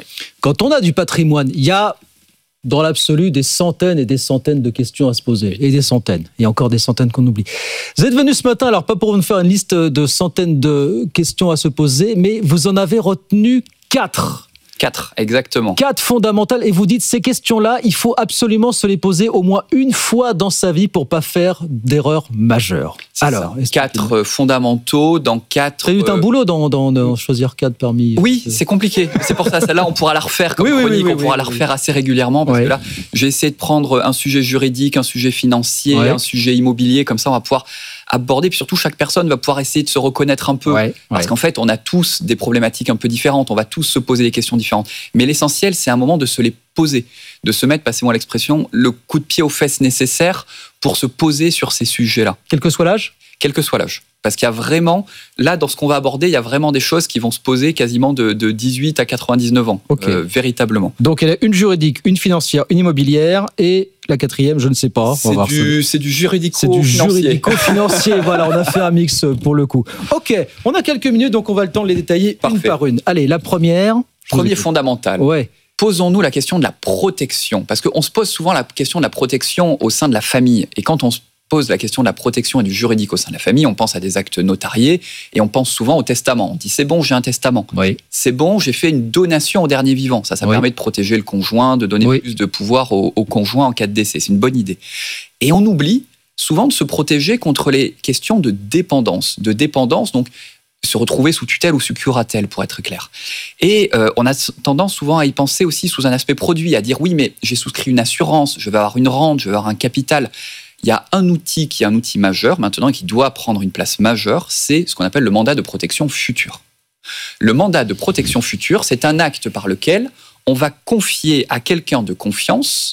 il y a dans l'absolu des centaines et des centaines de questions à se poser. Et des centaines. Et encore des centaines qu'on oublie. Vous êtes venu ce matin, alors pas pour nous faire une liste de centaines de questions à se poser, mais vous en avez retenu 4. 4, exactement. 4 fondamentales. Et vous dites, ces questions-là, il faut absolument se les poser au moins une fois dans sa vie pour pas faire d'erreurs majeures. Alors, 4 fondamentaux dans 4... T'as eu un boulot dans choisir 4 parmi... Oui, c'est compliqué. C'est pour ça, celle-là, on pourra la refaire comme chronique. On pourra la refaire assez régulièrement parce que là, j'ai essayé de prendre un sujet juridique, un sujet financier, un sujet immobilier. Comme ça, on va pouvoir aborder. Puis surtout, chaque personne va pouvoir essayer de se reconnaître un peu. Parce qu'en fait, on a tous des problématiques un peu différentes. On va tous se poser des questions différentes. Mais l'essentiel, c'est un moment de se les poser. De se mettre, passez-moi l'expression, le coup de pied aux fesses nécessaire pour se poser sur ces sujets-là. Quel que soit l'âge ? Quel que soit l'âge. Parce qu'il y a vraiment, là, dans ce qu'on va aborder, il y a vraiment des choses qui vont se poser quasiment de 18 à 99 ans, véritablement. Donc, il y a une juridique, une financière, une immobilière et la 4e, je ne sais pas. C'est du juridico-financier. Voilà, on a fait un mix pour le coup. Ok, on a quelques minutes, donc on va le temps de les détailler une par une. Allez, la première. Premier fondamental. Ouais. Posons-nous la question de la protection. Parce qu'on se pose souvent la question de la protection au sein de la famille. Et quand on se pose la question de la protection et du juridique au sein de la famille, on pense à des actes notariés et on pense souvent au testament. On dit c'est bon, j'ai un testament. C'est bon, j'ai fait une donation au dernier vivant. Ça permet de protéger le conjoint, de donner plus de pouvoir au conjoint en cas de décès. C'est une bonne idée. Et on oublie souvent de se protéger contre les questions de dépendance. Donc se retrouver sous tutelle ou sous curatelle, pour être clair. Et on a tendance souvent à y penser aussi sous un aspect produit, à dire oui, mais j'ai souscrit une assurance, je vais avoir une rente, je vais avoir un capital. Il y a un outil qui est un outil majeur maintenant et qui doit prendre une place majeure, c'est ce qu'on appelle le mandat de protection future. Le mandat de protection future, c'est un acte par lequel on va confier à quelqu'un de confiance.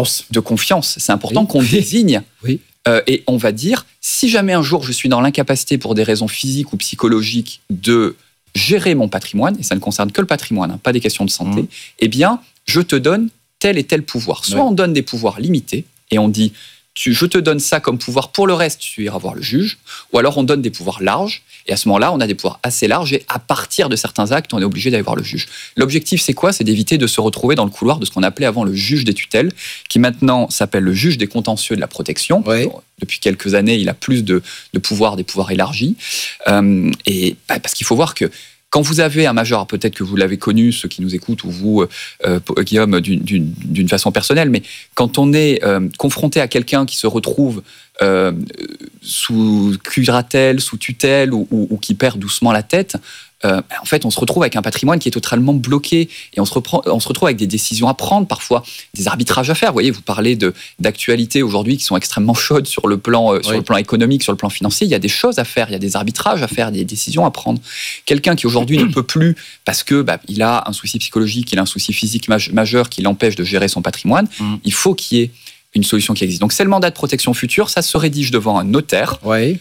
C'est important qu'on désigne. Et on va dire, si jamais un jour je suis dans l'incapacité pour des raisons physiques ou psychologiques de gérer mon patrimoine, et ça ne concerne que le patrimoine, pas des questions de santé, eh bien, je te donne tel et tel pouvoir. Soit on donne des pouvoirs limités et on dit, je te donne ça comme pouvoir, pour le reste, tu iras voir le juge. Ou alors, on donne des pouvoirs larges. Et à ce moment-là, on a des pouvoirs assez larges. Et à partir de certains actes, on est obligé d'aller voir le juge. L'objectif, c'est quoi ? C'est d'éviter de se retrouver dans le couloir de ce qu'on appelait avant le juge des tutelles, qui maintenant s'appelle le juge des contentieux de la protection. Depuis quelques années, il a plus de pouvoirs, des pouvoirs élargis. Parce qu'il faut voir que quand vous avez un majeur, peut-être que vous l'avez connu, ceux qui nous écoutent, ou vous, Guillaume, d'une façon personnelle, mais quand on est confronté à quelqu'un qui se retrouve sous curatelle, sous tutelle, ou qui perd doucement la tête, en fait, on se retrouve avec un patrimoine qui est totalement bloqué et on se retrouve avec des décisions à prendre, parfois des arbitrages à faire. Vous voyez, vous parlez d'actualités aujourd'hui qui sont extrêmement chaudes sur le plan économique, sur le plan financier. Il y a des choses à faire, il y a des arbitrages à faire, des décisions à prendre. Quelqu'un qui aujourd'hui ne peut plus parce que il a un souci psychologique, il a un souci physique majeur qui l'empêche de gérer son patrimoine, il faut qu'il y ait une solution qui existe. Donc, c'est le mandat de protection future. Ça se rédige devant un notaire. Oui.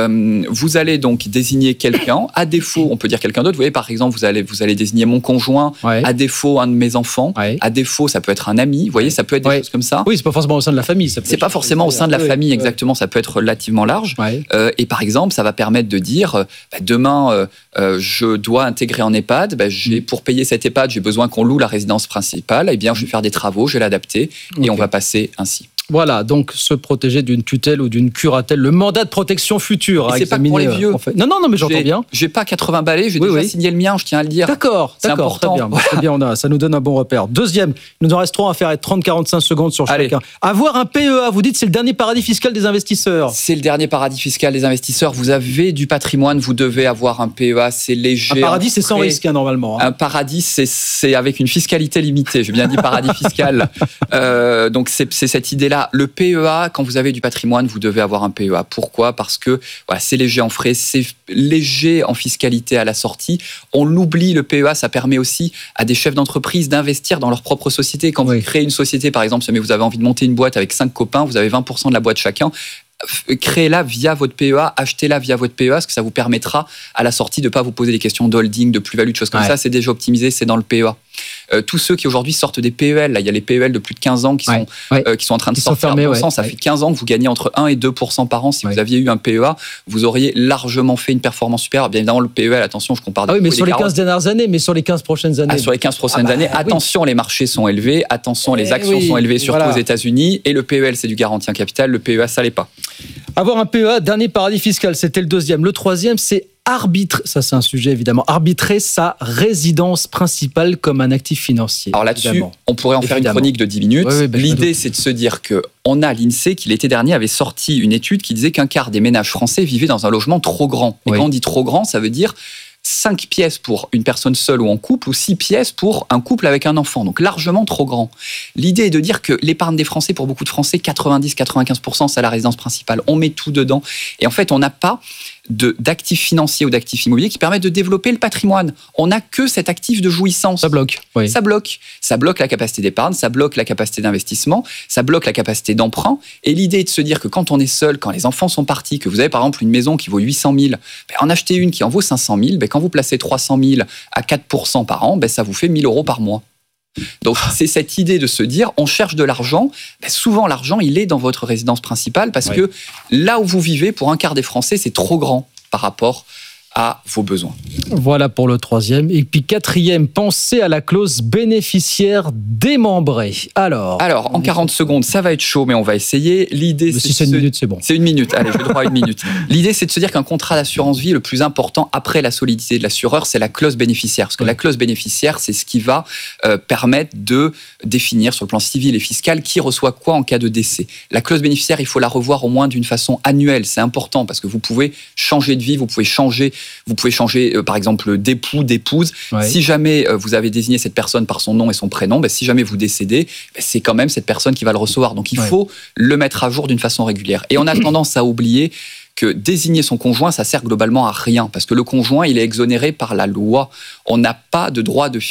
Vous allez donc désigner quelqu'un. À défaut, on peut dire quelqu'un d'autre. Vous voyez, par exemple, vous allez désigner mon conjoint. À défaut, un de mes enfants. À défaut, ça peut être un ami. Vous voyez, ça peut être des choses comme ça. Oui, c'est pas forcément au sein de la famille. C'est pas forcément au sein de la famille, exactement. Ça peut être relativement large. Et par exemple, ça va permettre de dire, demain, je dois intégrer en EHPAD. Pour payer cet EHPAD, j'ai besoin qu'on loue la résidence principale. Eh bien, je vais faire des travaux, je vais l'adapter. Et on va passer ainsi. Voilà, donc se protéger d'une tutelle ou d'une curatelle, le mandat de protection future. C'est pas pour les vieux. Non, mais j'entends bien. J'ai pas 80 balais, j'ai déjà signé le mien, je tiens à le dire. D'accord, important. Très bien, ça nous donne un bon repère. Deuxième, il nous en reste 3 à faire, 30-45 secondes sur chacun. Avoir un PEA, vous dites c'est le dernier paradis fiscal des investisseurs. C'est le dernier paradis fiscal des investisseurs. Vous avez du patrimoine, vous devez avoir un PEA, c'est léger. Un paradis, c'est sans risque, normalement. Un paradis, c'est avec une fiscalité limitée. J'ai bien dit paradis fiscal. Donc c'est cette idée-là. Le PEA, quand vous avez du patrimoine, vous devez avoir un PEA. Pourquoi ? Parce que c'est léger en frais, c'est léger en fiscalité à la sortie. On l'oublie, le PEA, ça permet aussi à des chefs d'entreprise d'investir dans leur propre société. Quand vous créez une société, par exemple, si vous avez envie de monter une boîte avec 5 copains, vous avez 20% de la boîte chacun. Créez-la via votre PEA, achetez-la via votre PEA, parce que ça vous permettra à la sortie de ne pas vous poser des questions d'holding, de plus-value, de choses comme ça. C'est déjà optimisé, c'est dans le PEA. Tous ceux qui aujourd'hui sortent des PEL, là, il y a les PEL de plus de 15 ans qui sont en train de sortir. Ça fait 15 ans que vous gagnez entre 1 et 2% par an. Si vous aviez eu un PEA, vous auriez largement fait une performance supérieure. Bien évidemment, le PEL, attention, je compare mais sur les 15 dernières années, mais sur les 15 prochaines années. Sur les 15 prochaines années, attention, les marchés sont élevés, attention, les actions sont élevées, surtout aux États-Unis. Et le PEL, c'est du garantie en capital, le PEA, ça l'est pas. Avoir un PEA, dernier paradis fiscal, c'était le deuxième. Le troisième, c'est ça c'est un sujet évidemment, arbitrer sa résidence principale comme un actif financier. Alors là-dessus, on pourrait en faire une chronique de 10 minutes. L'idée, c'est de se dire qu'on a l'INSEE qui l'été dernier avait sorti une étude qui disait qu'un quart des ménages français vivaient dans un logement trop grand. Et quand on dit trop grand, ça veut dire 5 pièces pour une personne seule ou en couple, ou 6 pièces pour un couple avec un enfant, donc largement trop grand. L'idée est de dire que l'épargne des Français, pour beaucoup de Français, 90-95%, c'est la résidence principale. On met tout dedans. Et en fait, on n'a pas d'actifs financiers ou d'actifs immobiliers qui permettent de développer le patrimoine. On n'a que cet actif de jouissance. Ça bloque. Ça bloque. Ça bloque la capacité d'épargne, ça bloque la capacité d'investissement, ça bloque la capacité d'emprunt. Et l'idée est de se dire que quand on est seul, quand les enfants sont partis, que vous avez par exemple une maison qui vaut 800 000, en acheter une qui en vaut 500 000, quand vous placez 300 000 à 4% par an, ça vous fait 1 000 euros par mois. Donc c'est cette idée de se dire, on cherche de l'argent. Souvent l'argent, il est dans votre résidence principale parce que là où vous vivez, pour un quart des Français, c'est trop grand par rapport à vos besoins. Voilà pour le troisième. Et puis quatrième, pensez à la clause bénéficiaire démembrée. Alors, en 40 secondes, ça va être chaud, mais on va essayer. L'idée, c'est une minute, c'est bon. C'est une minute. Allez, je vais droit à une minute. L'idée, c'est de se dire qu'un contrat d'assurance vie, le plus important après la solidité de l'assureur, c'est la clause bénéficiaire. Parce que la clause bénéficiaire, c'est ce qui va permettre de définir sur le plan civil et fiscal qui reçoit quoi en cas de décès. La clause bénéficiaire, il faut la revoir au moins d'une façon annuelle. C'est important parce que vous pouvez changer de vie, vous pouvez changer par exemple, d'époux, d'épouse. Si jamais vous avez désigné cette personne par son nom et son prénom, si jamais vous décédez, c'est quand même cette personne qui va le recevoir. Donc il faut le mettre à jour d'une façon régulière. Et on a tendance à oublier que désigner son conjoint, ça sert globalement à rien, parce que le conjoint, il est exonéré par la loi. On n'a pas de droit de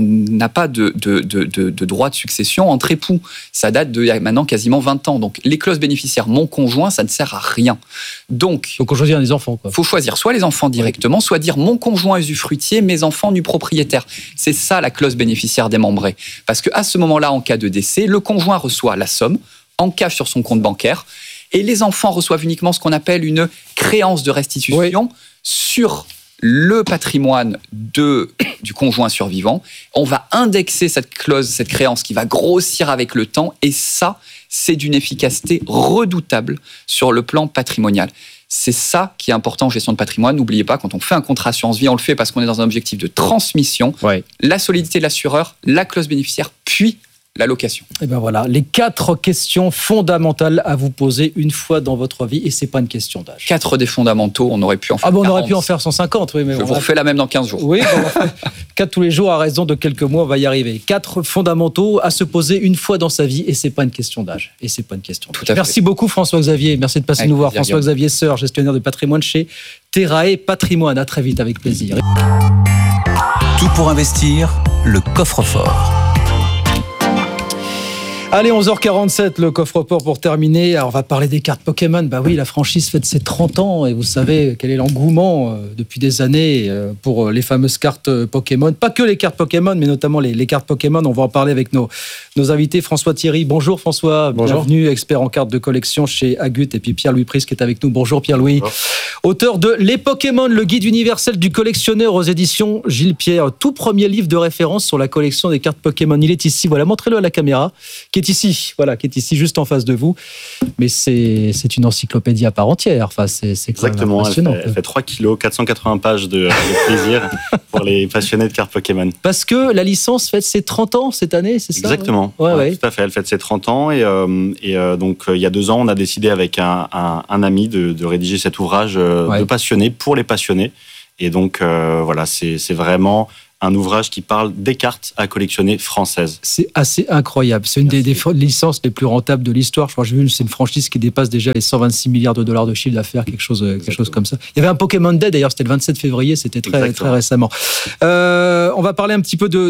succession entre époux. Ça date de maintenant quasiment 20 ans. Donc les clauses bénéficiaires, mon conjoint, ça ne sert à rien. Donc on choisit des enfants. Il faut choisir soit les enfants directement, soit dire mon conjoint usufruitier, mes enfants du propriétaire. C'est ça la clause bénéficiaire démembrée. Parce qu'à ce moment-là, en cas de décès, le conjoint reçoit la somme en cash sur son compte bancaire. Et les enfants reçoivent uniquement ce qu'on appelle une créance de restitution sur le patrimoine du conjoint survivant. On va indexer cette clause, cette créance qui va grossir avec le temps. Et ça, c'est d'une efficacité redoutable sur le plan patrimonial. C'est ça qui est important en gestion de patrimoine. N'oubliez pas, quand on fait un contrat assurance vie, on le fait parce qu'on est dans un objectif de transmission. La solidité de l'assureur, la clause bénéficiaire, puis la location. Et ben voilà, les 4 questions fondamentales à vous poser une fois dans votre vie, et c'est pas une question d'âge. 4 des fondamentaux, on aurait pu en faire 40. On aurait pu en faire 150, oui. Mais je vous refais la même dans 15 jours. Oui, 4 tous les jours à raison de quelques mois, on va y arriver. 4 fondamentaux à se poser une fois dans sa vie, et c'est pas une question d'âge. Et c'est pas une question d'âge. Merci beaucoup François-Xavier, merci de passer avec nous voir. François-Xavier Seur, gestionnaire de patrimoine chez Terrae Patrimoine. À très vite, avec plaisir. Tout pour investir, le coffre-fort. Allez, 11h47, le coffre-fort pour terminer. Alors, on va parler des cartes Pokémon. Bah oui, la franchise fête ses 30 ans et vous savez quel est l'engouement depuis des années pour les fameuses cartes Pokémon. Pas que les cartes Pokémon, mais notamment les cartes Pokémon. On va en parler avec nos invités. François Thierry. Bonjour François. Bonjour. Bienvenue, expert en cartes de collection chez Agut. Et puis Pierre-Louis Pris qui est avec nous. Bonjour Pierre-Louis. Bonjour. Auteur de Les Pokémon, le guide universel du collectionneur aux éditions Gilles Pierre. Tout premier livre de référence sur la collection des cartes Pokémon. Il est ici. Voilà, montrez-le à la caméra. Qui est ici juste en face de vous. Mais c'est une encyclopédie à part entière. Enfin, c'est exactement. Elle fait 3 kilos, 480 pages de plaisir pour les passionnés de cartes Pokémon. Parce que la licence fête ses 30 ans cette année, c'est ça? Exactement. Ouais. Tout à fait. Elle fête ses 30 ans et donc il y a 2 ans, on a décidé avec un ami de rédiger cet ouvrage de passionnés pour les passionnés. Et donc voilà, c'est vraiment un ouvrage qui parle des cartes à collectionner françaises. C'est assez incroyable. C'est une des licences les plus rentables de l'histoire. Je crois que j'ai vu, c'est une franchise qui dépasse déjà les 126 milliards de dollars de chiffre d'affaires, quelque chose comme ça. Il y avait un Pokémon Day d'ailleurs, c'était le 27 février, c'était très récemment. On va parler un petit peu de